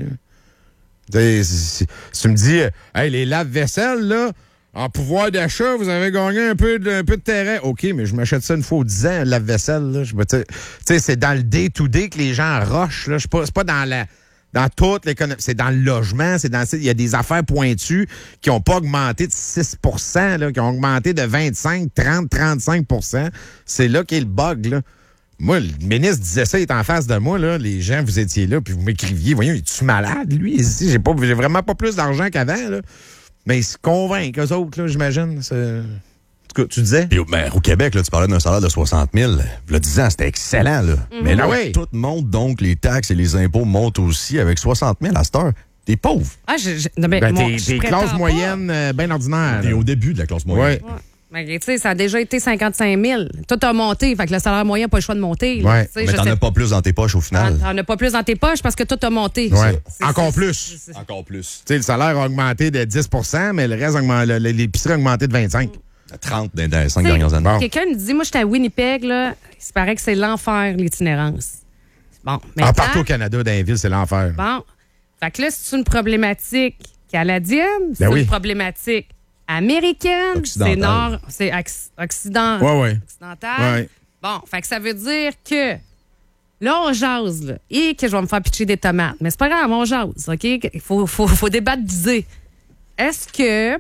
là. Si tu me dis, hey, les lave-vaisselle, là, en pouvoir d'achat, vous avez gagné un peu de terrain. OK, mais je m'achète ça une fois aux 10 ans, le lave-vaisselle, là. Tu sais, c'est dans le day-to-day que les gens rushent, là. C'est pas dans toute l'économie. C'est dans le logement, il y a des affaires pointues qui n'ont pas augmenté de 6 là, qui ont augmenté de 25, 30, 35 %. C'est là qu'est le bug, là. Moi, le ministre disait ça, il est en face de moi, là. Les gens, vous étiez là, puis vous m'écriviez, voyons, es-tu malade, lui? Ici, j'ai vraiment pas plus d'argent qu'avant, là. Mais ils se convainquent, eux autres, là, j'imagine. En tout cas, tu disais? Puis, au Québec, là, tu parlais d'un salaire de 60 000. Le 10 ans, c'était excellent, là. Mais là, tout monte, donc les taxes et les impôts montent aussi avec 60 000 à cette heure. T'es pauvre. Ah, t'es classe moyenne bien ordinaire. T'es au début de la classe moyenne. Ouais. Mais tu sais, ça a déjà été 55 000. Tout a monté, fait que le salaire moyen n'a pas le choix de monter. Là, ouais. Mais t'en as pas plus dans tes poches au final. T'en as pas plus dans tes poches parce que tout a monté. Ouais. Encore plus. Encore plus. Tu sais, le salaire a augmenté de 10 mais le reste, l'épicerie a augmenté de 25 à 30 dans les 5 dernières années. Bon. Quelqu'un me dit, moi, j'étais à Winnipeg, là, il se paraît que c'est l'enfer, l'itinérance. Bon, maintenant, partout au Canada, dans les villes, c'est l'enfer. Bon. Fait que là, c'est une problématique canadienne, c'est une problématique américaine, occidentale. C'est occidental. Ouais. Bon, fait que ça veut dire que là, on jase, là, et que je vais me faire pitcher des tomates. Mais c'est pas grave, on jase, OK? Il faut débattre d'idées. Est-ce que,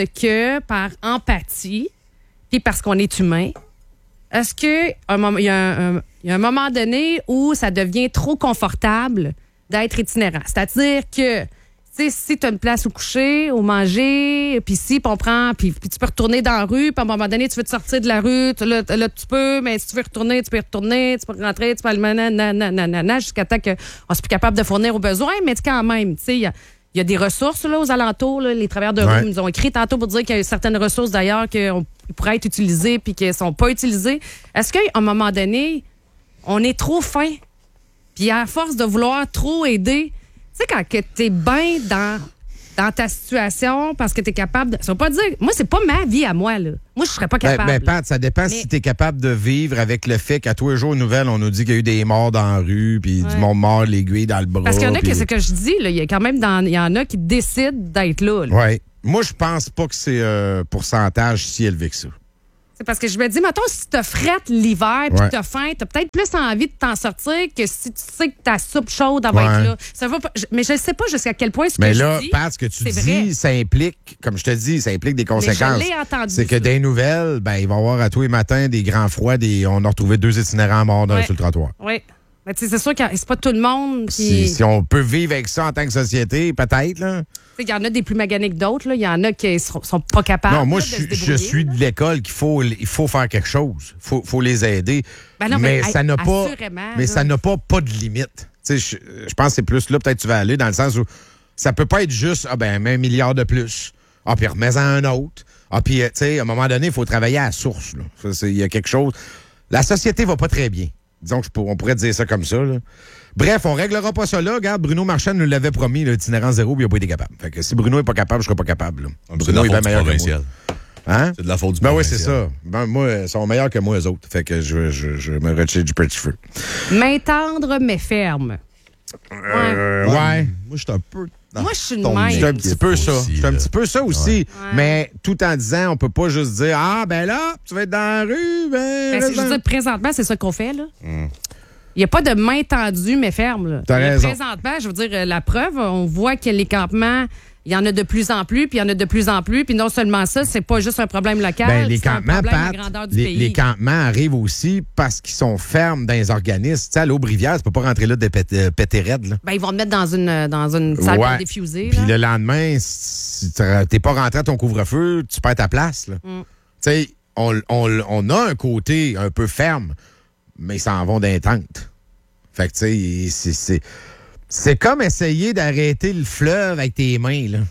par empathie, puis parce qu'on est humain, est-ce qu'il y a un moment donné où ça devient trop confortable d'être itinérant? C'est-à-dire que si tu as une place où coucher, où manger, puis on prend, puis tu peux retourner dans la rue, puis à un moment donné, tu veux te sortir de la rue, là, tu peux, mais si tu veux retourner, tu peux rentrer, tu peux aller jusqu'à temps qu'on soit plus capable de fournir aux besoins, mais quand même, tu sais, il y a des ressources là, aux alentours. Là, les travailleurs de rue nous ont écrit tantôt pour dire qu'il y a certaines ressources d'ailleurs que pourraient être utilisés puis qui sont pas utilisés. Est-ce qu'à un moment donné, on est trop fin? Puis à force de vouloir trop aider, tu sais, quand tu es bien dans ta situation parce que tu es capable de... Ça veut pas dire... Moi, c'est pas ma vie à moi, là. Moi, je serais pas capable. Ben, Pat, ça dépend si tu es capable de vivre avec le fait qu'à tous les jours aux nouvelles, on nous dit qu'il y a eu des morts dans la rue, puis du monde mort, l'aiguille dans le bras. Parce qu'il y en a que c'est que je dis, là, il y a quand même il y en a qui décident d'être là. Oui. Moi, je pense pas que c'est un pourcentage si élevé que ça. C'est parce que je me dis, mettons, si t'as frette l'hiver puis t'as faim, t'as peut-être plus envie de t'en sortir que si tu sais que ta soupe chaude va être là. Ça va pas, mais je ne sais pas jusqu'à quel point ce que je dis. Pat, ce que tu dis, ça implique, comme je te dis, ça implique des conséquences. Mais je l'ai entendu. C'est que des nouvelles, ben, il va y avoir à tous les matins des grands froids, on a retrouvé 2 itinérants morts sur le trottoir. Oui. Mais tu sais, c'est sûr que c'est pas tout le monde qui... Si on peut vivre avec ça en tant que société, peut-être, là. Il y en a des plus maganés que d'autres. Il y en a qui sont pas capables. Non, moi, je suis de l'école qu'il faut faire quelque chose. Faut les aider. Ben non, mais ça n'a pas. Mais ça n'a pas de limite. Je pense que c'est plus là, peut-être tu vas aller, dans le sens où ça peut pas être juste mets 1 milliard de plus. Ah, puis remets-en un autre. Ah, puis, tu sais, à un moment donné, il faut travailler à la source. Il y a quelque chose. La société va pas très bien. Disons on pourrait dire ça comme ça, là. Bref, on réglera pas ça là. Regarde, Bruno Marchand nous l'avait promis, l'itinérant zéro, puis il n'a pas été capable. Fait que si Bruno n'est pas capable, je serai pas capable. Bruno est bien meilleur que moi. Hein? C'est de la faute du oui, provincial. c'est ça. Ben, moi, ils sont meilleurs que moi, eux autres. Fait que je me retire du petit feu. Main tendre, mais ferme. Ouais. Moi, je suis un peu... Moi, je suis une ton main. Je suis un petit peu ça. aussi, Je suis un là. petit peu ça aussi. Ouais. Mais tout en disant, on peut pas juste dire, ah, ben là, tu vas être dans la rue, Je veux dire, présentement, c'est ça qu'on fait, là. Il n'y a pas de main tendue, mais ferme. Là. T'as raison. Présentement, je veux dire, la preuve, on voit que les campements, il y en a de plus en plus, puis il y en a de plus en plus. Puis non seulement ça, c'est pas juste un problème local, Ben, les c'est un campements, problème Pat, de grandeur du les pays. campements arrivent aussi parce qu'ils sont fermes dans les organismes. Tu sais, à l'Aubrivière, tu peux pas rentrer là de péter raide, là. Ben, ils vont te mettre dans une salle pour diffuser. Puis le lendemain, si t'es pas rentré à ton couvre-feu, tu perds ta place, là. Tu sais, on a un côté un peu ferme, mais ils s'en vont d'un tente. Fait que, tu sais, c'est comme essayer d'arrêter le fleuve avec tes mains, là.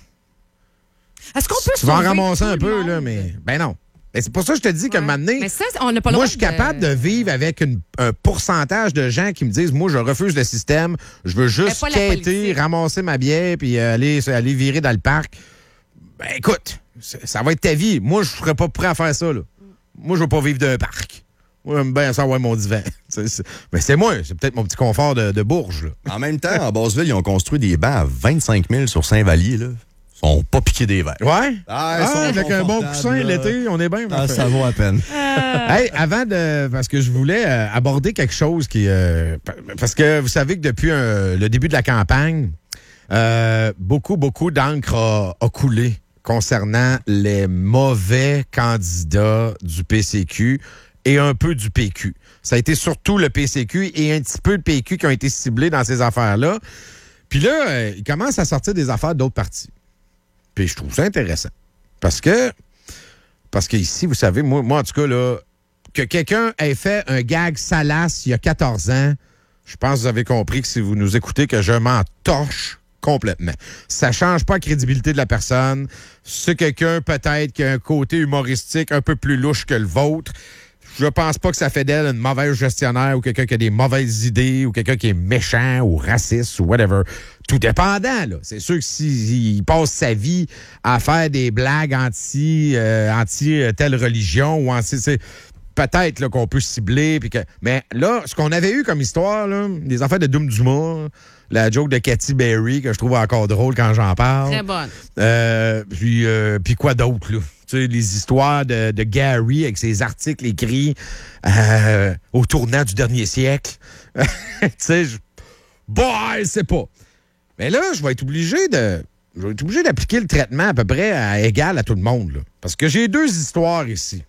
Est-ce qu'on peut Tu vas en sauver ramasser tout un le peu, monde? là, mais... Ben non. Ben, c'est pour ça que je te dis qu'à un moment donné, Mais ça, on n'a pas le moi, droit je suis capable de vivre avec un pourcentage de gens qui me disent, moi, je refuse le système, je veux juste pas la quêter, politique. ramasser ma bière, puis aller virer dans le parc. Ben écoute, ça va être ta vie. Moi, je serais pas prêt à faire ça, là. Moi, je veux pas vivre d'un parc. Moi, j'aime bien ça avoir mon divan. Mais c'est moi, c'est peut-être mon petit confort de Bourges, là. En même temps, à Basseville, ils ont construit des bancs à 25 000 sur Saint-Vallier, là. Ils sont pas piqués des verres. Ouais? Ah, ils sont avec un bon confortables, coussin là. l'été, on est bien. Ah, ça vaut à peine. Hey, parce que je voulais aborder quelque chose qui... parce que vous savez que depuis le début de la campagne, beaucoup d'encre a coulé concernant les mauvais candidats du PCQ et un peu du PQ. Ça a été surtout le PCQ et un petit peu le PQ qui ont été ciblés dans ces affaires-là. Puis là, il commence à sortir des affaires d'autres partis. Puis je trouve ça intéressant. Parce que ici, vous savez, moi en tout cas, là, que quelqu'un ait fait un gag salace il y a 14 ans, je pense que vous avez compris que si vous nous écoutez, que je m'en torche complètement. Ça change pas la crédibilité de la personne. C'est quelqu'un, peut-être, qui a un côté humoristique un peu plus louche que le vôtre. Je pense pas que ça fait d'elle une mauvaise gestionnaire ou quelqu'un qui a des mauvaises idées ou quelqu'un qui est méchant ou raciste ou whatever. Tout dépendant, là. C'est sûr que s'il passe sa vie à faire des blagues anti telle religion ou anti... Peut-être là, qu'on peut cibler. Mais là, ce qu'on avait eu comme histoire, là, des affaires de Doom Dumas, la joke de Katy Berry, que je trouve encore drôle quand j'en parle. Très bonne. Puis quoi d'autre, là? Tu sais, les histoires de Gary avec ses articles écrits au tournant du dernier siècle. Tu sais, c'est pas. Mais là, je vais être obligé d'appliquer le traitement à peu près égal à tout le monde, là. Parce que j'ai 2 histoires ici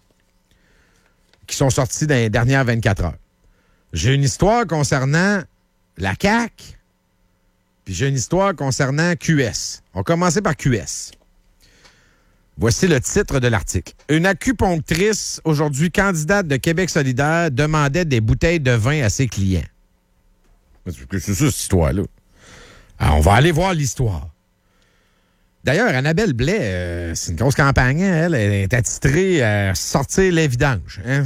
qui sont sorties dans les dernières 24 heures. J'ai une histoire concernant la CAQ, puis j'ai une histoire concernant QS. On va commencer par QS. Voici le titre de l'article. Une acupunctrice, aujourd'hui candidate de Québec solidaire, demandait des bouteilles de vin à ses clients. C'est ça, cette histoire-là. Alors, on va aller voir l'histoire. D'ailleurs, Annabelle Blais, c'est une grosse campagne. Hein, elle est attitrée à sortir les vidanges. Hein,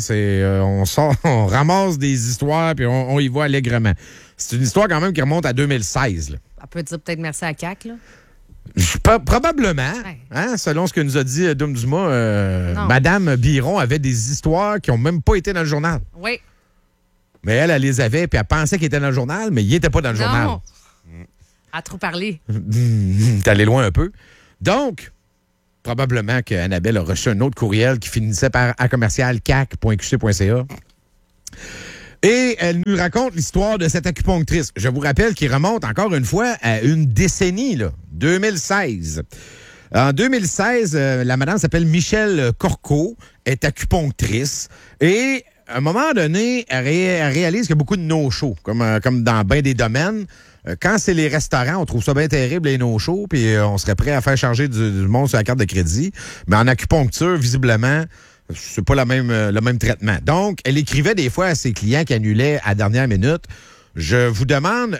on ramasse des histoires puis on y va allègrement. C'est une histoire quand même qui remonte à 2016. Là. On peut dire peut-être merci à CAQ, là. Probablement, Ouais. hein, selon ce que nous a dit Dom Dumas, Madame Biron avait des histoires qui n'ont même pas été dans le journal. Oui. Mais elle les avait, puis elle pensait qu'ils étaient dans le journal, mais ils n'étaient pas dans le journal. Non. À trop parler. T'es allé loin un peu. Donc, probablement qu'Annabelle a reçu un autre courriel qui finissait par acommercialcac.qc.ca. Et elle nous raconte l'histoire de cette acupunctrice. Je vous rappelle qu'il remonte encore une fois à une décennie, là, 2016. En 2016, la madame s'appelle Michelle Corco, est acupunctrice et à un moment donné, elle réalise qu'il y a beaucoup de no-show, comme dans bien des domaines. Quand c'est les restaurants, on trouve ça bien terrible, les no-shows, puis on serait prêt à faire charger du monde sur la carte de crédit. Mais en acupuncture, visiblement, c'est pas le même traitement. Donc, elle écrivait des fois à ses clients qui annulaient à la dernière minute, « Je vous demande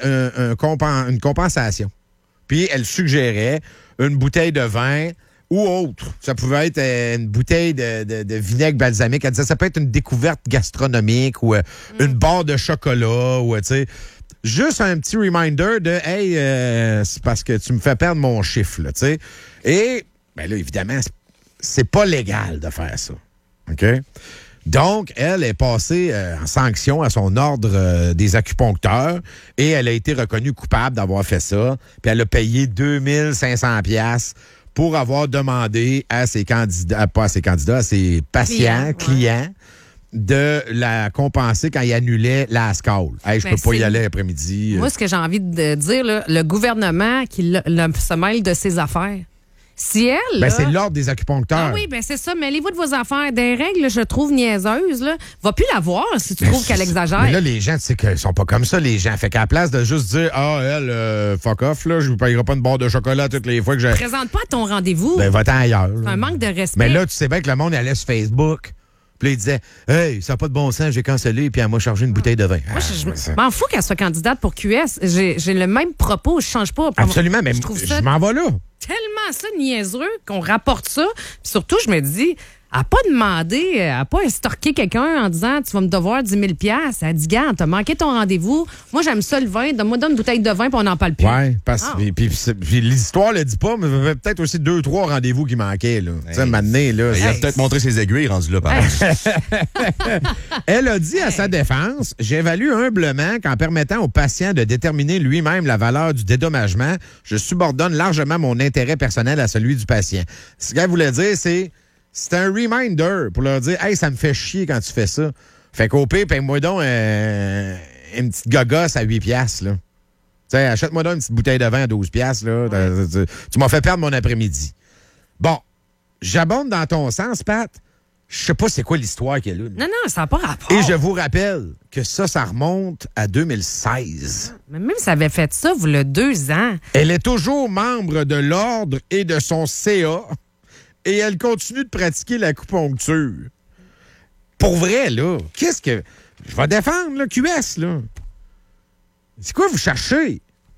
une compensation. » Puis, elle suggérait une bouteille de vin ou autre. Ça pouvait être une bouteille de vinaigre balsamique. Elle disait, ça peut être une découverte gastronomique ou une barre de chocolat ou, tu sais, juste un petit reminder de, « Hey, c'est parce que tu me fais perdre mon chiffre, là, tu sais. » Et, ben là, évidemment, c'est pas légal de faire ça. OK? Donc, elle est passée en sanction à son ordre des acupuncteurs et elle a été reconnue coupable d'avoir fait ça. Puis elle a payé 2500 $. Pour avoir demandé à ses candidats, pas à ses candidats, à ses patients, clients, de la compenser quand ils annulaient la ASCAL. Hey, je peux pas y aller après-midi. Moi, ce que j'ai envie de dire, là, le gouvernement qui se mêle de ses affaires. Si elle. Ben, c'est l'ordre des acupuncteurs. Ah oui, ben c'est ça. Mêlez-vous de vos affaires. Des règles, je trouve niaiseuses, là. Va plus la voir si tu trouves qu'elle exagère. Mais là, les gens, tu sais qu'ils sont pas comme ça, les gens. Fait qu'à la place de juste dire, elle, fuck off, là, je vous payerai pas une barre de chocolat toutes les fois que j'ai. Présente pas à ton rendez-vous. Ben, va-t'en ailleurs. C'est un manque de respect. Mais là, tu sais bien que le monde allait sur Facebook. Puis là, il disait, hey, ça n'a pas de bon sens, j'ai cancellé, puis elle m'a chargé une bouteille de vin. Moi, je m'en fous qu'elle soit candidate pour QS. J'ai le même propos, je change pas. Absolument, mais je m'en vais là. Tellement ça niaiseux qu'on rapporte ça. Puis surtout, je me dis, elle n'a pas demandé, elle n'a pas estorqué quelqu'un en disant tu vas me devoir 10 000 $. Elle dit, gars, t'as manqué ton rendez-vous. Moi, j'aime ça le vin. Donne-moi une bouteille de vin, puis on n'en parle plus. Oui, parce que puis l'histoire le dit pas, mais il y avait peut-être aussi 2-3 rendez-vous qui manquaient. Là. Tu sais, maintenant, là. Il a peut-être montré ses aiguilles rendu là, par exemple. Elle a dit à sa défense, j'évalue humblement qu'en permettant au patient de déterminer lui-même la valeur du dédommagement, je subordonne largement mon intérêt personnel à celui du patient. Ce qu'elle voulait dire, c'est un reminder pour leur dire, hey, ça me fait chier quand tu fais ça. Fait qu'au pire, paye-moi donc une petite gogosse à 8 $, là. Tu sais, achète-moi donc une petite bouteille de vin à 12 $, là. Ouais. Tu m'as fait perdre mon après-midi. Bon, j'abonde dans ton sens, Pat. Je sais pas c'est quoi l'histoire qu'il y a là. Non, ça n'a pas rapport. Et je vous rappelle que ça remonte à 2016. Mais même si elle avait fait ça, vous le 2 ans. Elle est toujours membre de l'ordre et de son CA. Et elle continue de pratiquer l'acupuncture. Pour vrai, là, qu'est-ce que... Je vais défendre, là, QS, là. C'est quoi vous cherchez?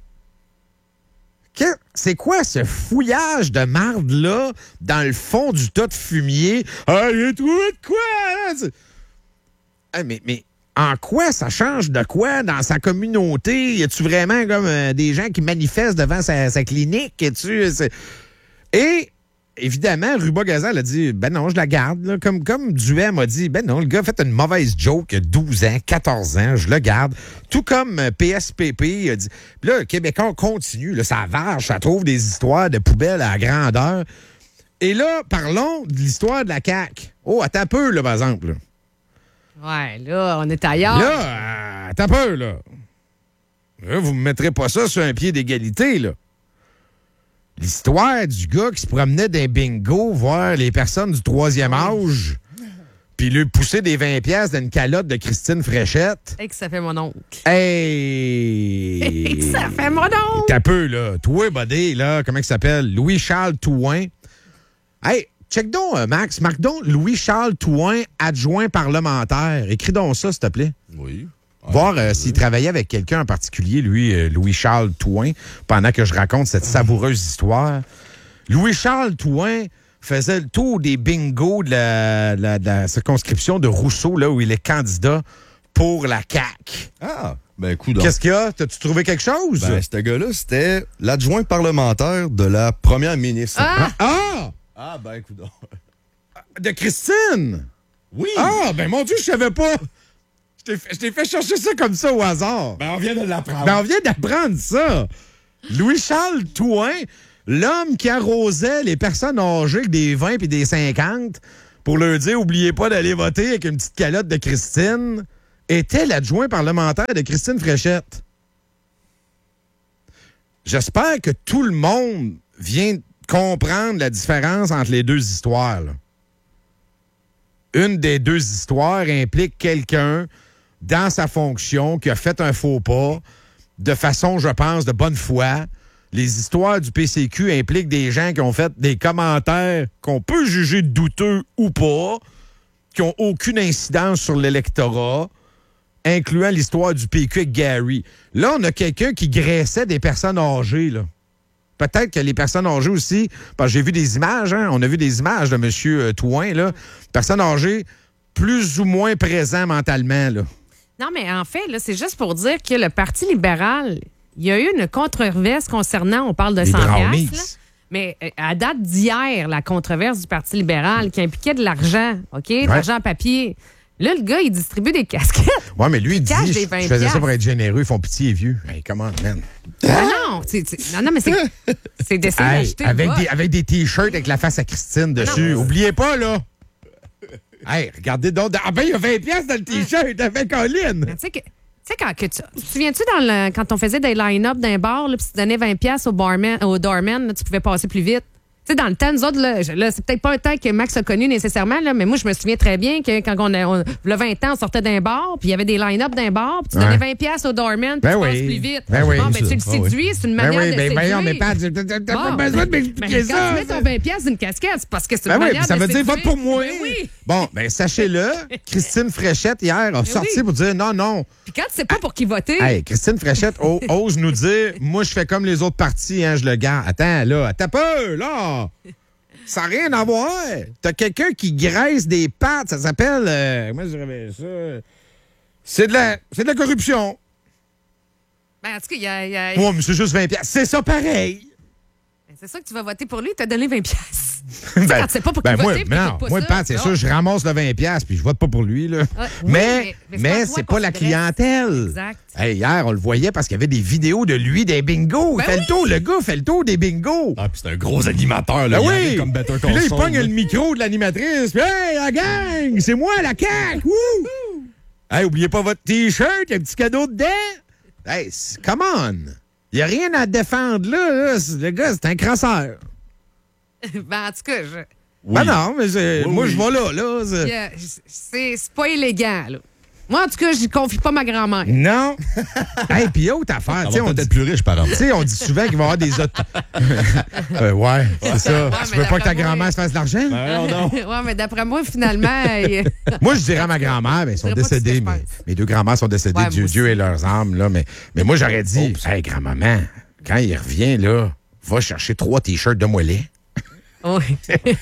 C'est quoi ce fouillage de marde-là dans le fond du tas de fumier? Ah, j'ai trouvé de quoi? Ah, mais en quoi ça change de quoi dans sa communauté? Y a-tu vraiment comme des gens qui manifestent devant sa clinique? Et... Évidemment, Ruba Gazal a dit, ben non, je la garde. Là. Comme Duhem m'a dit, ben non, le gars a fait une mauvaise joke il y a 12 ans, 14 ans, je le garde. Tout comme PSPP a dit. Puis là, le Québécois continue, là, ça varge, ça trouve des histoires de poubelles à grandeur. Et là, parlons de l'histoire de la CAQ. Oh, attends un peu, là, par exemple. Là. Ouais, là, on est ailleurs. Là, attends un peu, là. Là, vous me mettrez pas ça sur un pied d'égalité, là. L'histoire du gars qui se promenait d'un bingo voir les personnes du 3e âge puis lui pousser des 20 $ dans une calotte de Christine Fréchette. Et que ça fait mon oncle. Hey! Et que ça fait mon oncle! T'as peu, là. Toi, buddy, là, comment il s'appelle? Louis-Charles Touin. Hey, check donc, Max. Marque donc Louis-Charles Touin, adjoint parlementaire. Écris donc ça, s'il te plaît. Oui. Voir s'il travaillait avec quelqu'un en particulier, lui, Louis-Charles Touin, pendant que je raconte cette savoureuse histoire. Louis-Charles Touin faisait le tour des bingos de la circonscription de Rousseau, là où il est candidat pour la CAQ. Ah, ben, coudonc. Qu'est-ce qu'il y a? T'as-tu trouvé quelque chose? Ben, ce gars-là, c'était l'adjoint parlementaire de la première ministre. Ah! Ben, coudonc. De Christine! Oui! Ah, ben mon Dieu, je savais pas! Je t'ai fait chercher ça comme ça au hasard. Ben, on vient de l'apprendre. Ben, on vient d'apprendre ça. Louis-Charles Touin, l'homme qui arrosait les personnes âgées avec des 20 et des 50 pour leur dire « Oubliez pas d'aller voter avec une petite calotte de Christine », était l'adjoint parlementaire de Christine Fréchette. J'espère que tout le monde vient comprendre la différence entre les deux histoires, là. Une des deux histoires implique quelqu'un dans sa fonction qui a fait un faux pas de façon, je pense, de bonne foi. Les histoires du PCQ impliquent des gens qui ont fait des commentaires qu'on peut juger douteux ou pas, qui n'ont aucune incidence sur l'électorat, incluant l'histoire du PQ avec Gary. Là, on a quelqu'un qui graissait des personnes âgées, là. Peut-être que les personnes âgées aussi, parce que j'ai vu des images, hein, on a vu des images de M. Touin, là, personnes âgées plus ou moins présentes mentalement, là. Non, mais en fait, là, c'est juste pour dire que le Parti libéral, il y a eu une controverse concernant, on parle de Les 100 brownies. piastres, là. Mais à date d'hier, la controverse du Parti libéral qui impliquait de l'argent, OK? De l'argent en papier. Là, le gars, il distribue des casquettes. Ouais, mais lui, il cache dit, des je 20 faisais ça pour piastres. être généreux, ils font pitié et vieux. Hey, comment, man? Non, non, mais c'est d'essayer Hey, d'acheter avec des T-shirts avec la face à Christine dessus. non. Oubliez pas, là! Hey, regardez donc. Ah ben, il y a 20 piastres dans le T-shirt avec Colin! Tu sais, quand tu te souviens-tu quand on faisait des line-up d'un bar, là, puis tu donnais 20 piastres au doorman, là, tu pouvais passer plus vite. Tu sais, dans le temps, nous autres, là, c'est peut-être pas un temps que Max a connu nécessairement, là, mais moi, je me souviens très bien que quand le 20 ans, on sortait d'un bar, puis il y avait des line-up d'un bar, puis tu donnais 20 piastres au doorman, puis Ben tu oui. passes plus vite. Ben oui. Bon, ben, tu le Ah oui. séduis, c'est une Ben manière oui, de ben séduire. voyons, mais pas, t'as pas Bon, besoin de mais m'expliquer quand ça! tu mets ton 20 piastres d'une casquette, c'est parce que c'est une Ben oui, manière puis ça de veut dire séduire. vote pour moi. Ben oui. Bon, ben sachez-le, Christine Fréchette, hier, a sorti oui. pour dire non. Puis quand tu sais pas pour qui voter, Hey, Christine Fréchette ose nous dire, moi, je fais comme les autres partis, hein, je le garde. Attends, là, attends peu, là! Ça n'a rien à voir. T'as quelqu'un qui graisse des pattes, ça s'appelle, comment je dirais ça? C'est de la corruption. ben, en tout cas, il y a... Ouais, mais c'est juste 20 piastres. C'est ça pareil. C'est ça que tu vas voter pour lui, tu as donné 20 piastres. Ben, quand tu sais pas pour qui moi, voter, puis non, t'écoutes pas moi, ça, Pat, c'est non. sûr, je ramasse le 20 piastres puis je vote pas pour lui, là. Oui, mais mais c'est pas la clientèle. Exact. Hey, hier, on le voyait parce qu'il y avait des vidéos de lui des bingos. Ben Le gars fait le tour des bingos. Ah, puis c'est un gros animateur, là. Ben Il oui! arrive comme Better Puis là, Call il Saul, pogne là. le micro de l'animatrice. Puis, hey, la gang, c'est moi, la CAQ. Wouh! Hey, oubliez pas votre T-shirt, il y a un petit cadeau dedans. Hey, come on. Il n'y a rien à défendre là. Le gars, c'est un crasseur. Ben, en tout cas, Ben non, mais moi, oui. je vais là. c'est pas élégant, là. Moi, en tout cas, j'y confie pas ma grand-mère. Non. Hey, puis autre affaire, Ça tu sais, va on peut-être dit, être plus riche, par exemple. tu sais, on dit souvent qu'il va y avoir des autres. Ouais, c'est ça. Ouais, Tu mais veux pas que ta d'après moi, grand-mère se fasse de l'argent? Ouais, mais d'après moi, finalement... Moi, je dirais à ma grand-mère, ils sont dirais pas ce que décédés. je pense. Mes deux grands-mères sont décédées, Ouais, Dieu, moi Dieu aussi. et leurs âmes. Là, mais moi, j'aurais dit, hey, grand-maman, quand il revient, là, va chercher 3 T-shirts de moellet. Oui.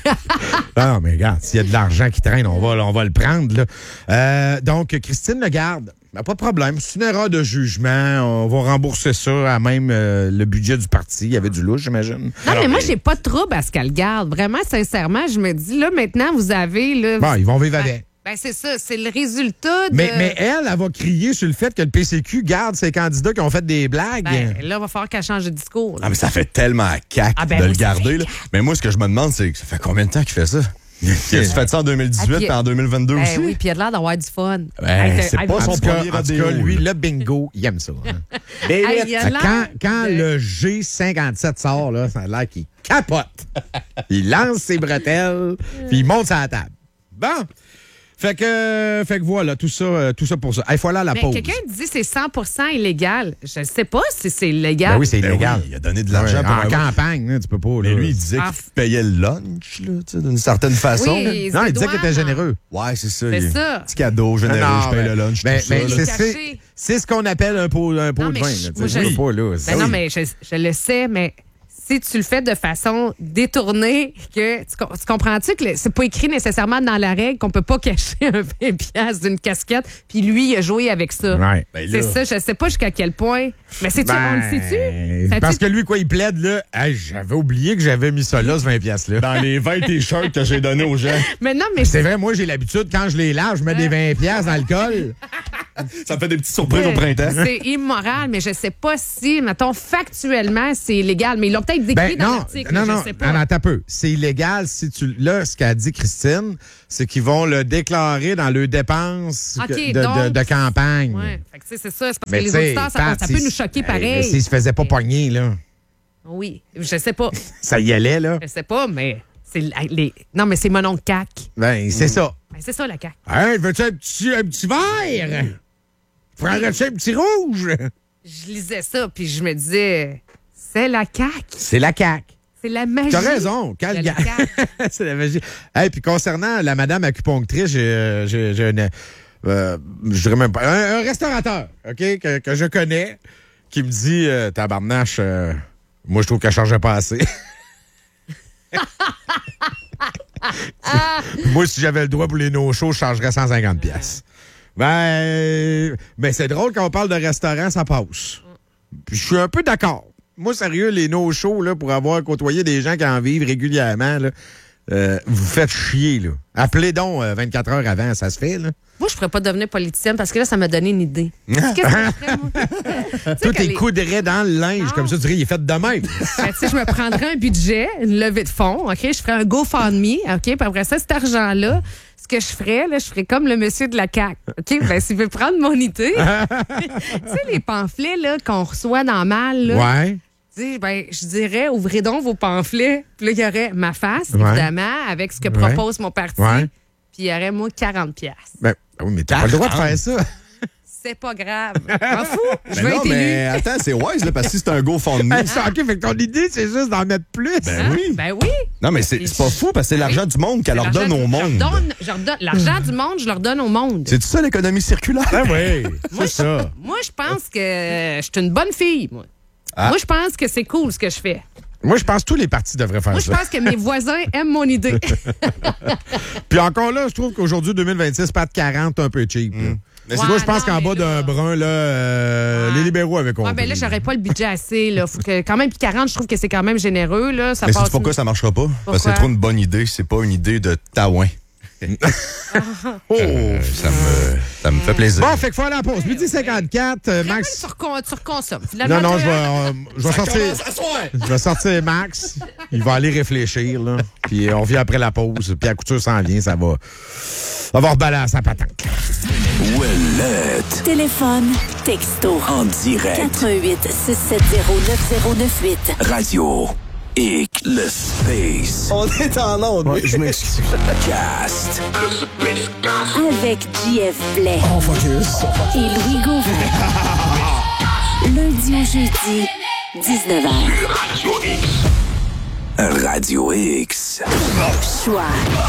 Non, mais regarde, s'il y a de l'argent qui traîne, on va le prendre. Là. Donc, Christine Lagarde, ben, pas de problème. C'est une erreur de jugement. On va rembourser ça à même le budget du parti. Il y avait du louche, j'imagine. Non, mais moi, j'ai pas de trouble à ce qu'elle garde. Vraiment, sincèrement, je me dis, là, maintenant, vous avez... Là, Bon, ils vont vivre avec. ben, c'est ça. C'est le résultat de... Mais elle va crier sur le fait que le PCQ garde ses candidats qui ont fait des blagues. Ben, là, il va falloir qu'elle change de discours. là. Ah, mais ça fait tellement cac Ah, ben, de moi, le ça garder. fait Là. Mais moi, ce que je me demande, c'est que ça fait combien de temps qu'il fait ça? Il a-tu fait ça en 2018 Ah, puis- et en 2022 Ben aussi? oui, puis il a l'air d'avoir du fun. Ben, c'est pas En son tout cas, premier en tout cas, rodéo, lui, là. le bingo, il aime ça. Hein. Hey, il a l'air Quand de- le G57 sort, là, ça a l'air qu'il capote. Il lance ses bretelles, puis il monte sur la table. Bon. Fait que voilà, tout ça pour ça. Il faut aller à la Mais pause. quelqu'un dit que c'est 100% illégal. Je ne sais pas si c'est illégal. Ben oui, c'est Ben illégal. oui, il a donné de l'argent Ouais, pour en un- campagne, là, tu peux pas. Là. Mais lui, il disait Ah. qu'il payait le lunch, là, tu sais, d'une certaine façon. Oui, non, il disait qu'il doit, était généreux. Ouais, c'est ça. C'est il- ça. Petit cadeau généreux, Non, je paye mais- le lunch, mais- tout ça. mais là. c'est- Caché. C'est ce qu'on appelle un pot Non, de mais vin. je- Là, moi, tu sais, je- pas, là. Ben non, mais je le sais, mais si tu le fais de façon détournée, que tu comprends-tu que c'est pas écrit nécessairement dans la règle qu'on peut pas cacher un 20$ d'une casquette, puis lui, il a joué avec ça. Ouais. C'est ça, je sais pas jusqu'à quel point. Mais c'est-tu, on le sait-tu? Parce que lui, quoi, il plaide, là. Hey, j'avais oublié que j'avais mis ça là, ce 20$-là. Dans les 20 t-shirts que j'ai donnés aux gens. Mais non, mais C'est vrai, moi, j'ai l'habitude, quand je les lave, je mets des 20$ dans le col. Ça me fait des petites surprises au printemps. c'est immoral, mais je sais pas si, mettons, factuellement, c'est illégal. Mais ils l'ont peut-être décrit dans l'article. non, je sais pas. non, attends un peu. C'est illégal si tu... Là, ce qu'a dit Christine, c'est qu'ils vont le déclarer dans leurs dépenses OK, de campagne. Ouais. Fait que, tu sais, c'est ça. C'est parce Mais que les tu sais, auditeurs, ça peut nous choquer mais pareil. s'ils se faisaient pas pogner, là, Oui, je sais pas. ça y allait, là. Je sais pas, mais c'est non, mais c'est mon oncle CAC. Ben, c'est ça. Ben, c'est ça, la CAC. Hey, veux-tu un petit verre? Prendrais-tu un petit rouge? Je lisais ça, puis je me disais, c'est la CAQ. C'est la CAQ. C'est la magie. T'as raison. de la CAQ. C'est la magie. Hey, puis concernant la madame acupunctrice, j'ai je dirais même pas, un restaurateur, OK, que je connais, qui me dit, tabarnache, moi, je trouve qu'elle chargeait pas assez. Moi, si j'avais le droit pour les no-shows, je chargerais 150$. Ben, c'est drôle quand on parle de restaurant, ça passe. Puis je suis un peu d'accord. Moi, sérieux, les no-shows, là, pour avoir côtoyé des gens qui en vivent régulièrement, là, vous faites chier, là. Appelez donc 24 heures avant, ça se fait, là. Moi, je pourrais pas devenir politicienne parce que là, ça m'a donné une idée. Qu'est-ce que je ferais, moi? Tout tes coudrais dans le linge, comme ça, tu dirais, il est fait de même. Ben, tu sais, je me prendrais un budget, une levée de fonds, OK? Je ferais un GoFundMe, OK? Puis après ça, cet argent-là, ce que je ferais, là, je ferais comme le monsieur de la CAQ. OK? Ben, s'il veut prendre mon idée, tu sais, les pamphlets, là, qu'on reçoit dans Mal, là. Ouais. Ben, je dirais, ouvrez donc vos pamphlets. Puis là, il y aurait ma face, évidemment, avec ce que propose mon parti. Ouais. Puis il y aurait, moi, 40$. Ben, oui, mais t'as pas le droit de faire ça. C'est pas grave. M'en fous. Je Mais veux non, être mais élu. attends, c'est wise, là, parce que si c'est un GoFundMe. OK, fait que ton idée, c'est juste d'en mettre plus. Ben oui. Ben oui. Non, mais c'est pas fou, parce que c'est l'argent du monde qu'elle leur donne au monde. L'argent du monde, je leur donne au monde. C'est ça l'économie circulaire? Ben oui, c'est ça. Moi, je pense que je suis une bonne fille, moi. Ah. Moi, je pense que c'est cool ce que je fais. Moi, je pense que tous les partis devraient faire Moi, je ça. pense que mes voisins aiment mon idée. Puis encore là, je trouve qu'aujourd'hui, 2026, pas de 40, un peu cheap. là. Mais Ouais, Moi, je pense non, qu'en mais bas là- d'un brun, là, les libéraux avaient compris. Ouais, ben là, j'aurais pas le budget assez. Là. Faut que, quand même, puis 40, je trouve que c'est quand même généreux. Là. Ça Mais passe c'est pourquoi ça marchera pas? Parce que Pourquoi? c'est trop une bonne idée, c'est pas une idée de taouin. Ça me fait plaisir. Bon, fait qu'il faut aller à la pause. Midi 54, Max. Tu reconsommes. Non, je vais sortir Max. Il va aller réfléchir, là. Puis on vient après la pause. Puis la couture s'en vient, ça va rebalancer sa patente. Ouellette. Téléphone, texto. En direct. 88 670 9098. Radio X. Le Space. On est en onde. Ouais, je m'excuse. Cast. Avec JF Blais. Et Louis Gauvin. Lundi au jeudi, 19h. Radio X. Choix.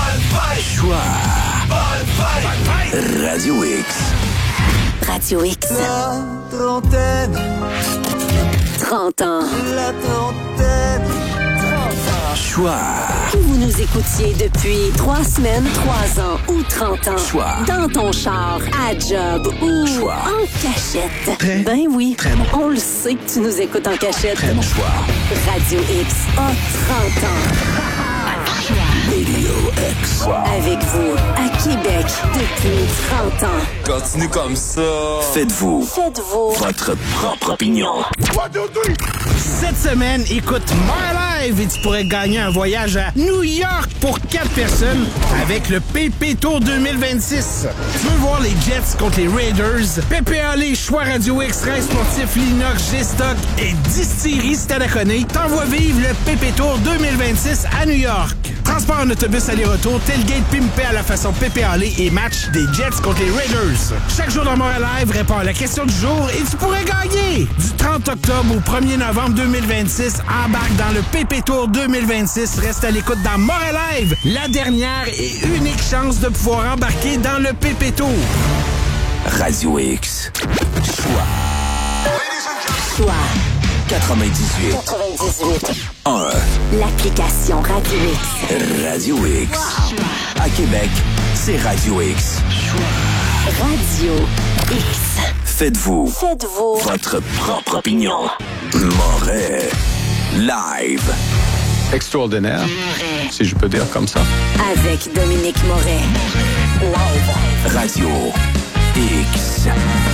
Radio X. Radio X. La trentaine, 30 ans. la trentaine. Choix. Que vous nous écoutiez depuis 3 semaines, 3 ans ou 30 ans. Choix. Dans ton char, à job ou Choix. en cachette. Très, Ben oui, très bon. on le sait que tu nous écoutes en cachette. Très bon choix. Radio X a 30 ans. Radio X. Avec vous, à Québec, depuis 30 ans. Continue comme ça. Faites-vous Votre votre propre opinion. Cette semaine, écoute My Live et tu pourrais gagner un voyage à New York pour 4 personnes avec le PP Tour 2026. Tu veux voir les Jets contre les Raiders? PPA les choix Radio X, Race sportif, Linox, G-Stock et Distillerie Stadaconé t'envoie vivre le PP Tour 2026 à New York. Transport en autobus aller-retour, tailgate pimpé à la façon PPA et match des Jets contre les Raiders. Chaque jour dans Montréal Live, réponds à la question du jour et tu pourrais gagner. Du 30 octobre au 1er novembre 2026, embarque dans le PP Tour 2026. Reste à l'écoute dans Montréal Live, la dernière et unique chance de pouvoir embarquer dans le PP Tour. Radio X. choix. 98. 1. L'application Radio X. Radio X. À Québec, c'est Radio X. Radio X. Faites-vous Faites-vous votre propre opinion. Moret. Live. Extraordinaire, si je peux dire comme ça. Avec Dominique Moret. Live. Radio X.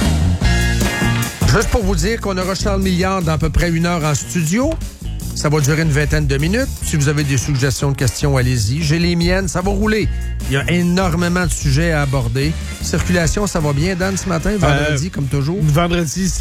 Juste pour vous dire qu'on aura Charles Milliard dans à peu près 1 heure en studio. Ça va durer une vingtaine de minutes. Si vous avez des suggestions de questions, allez-y. J'ai les miennes, ça va rouler. Il y a énormément de sujets à aborder. Circulation, ça va bien, Dan, ce matin, vendredi, comme toujours? Vendredi,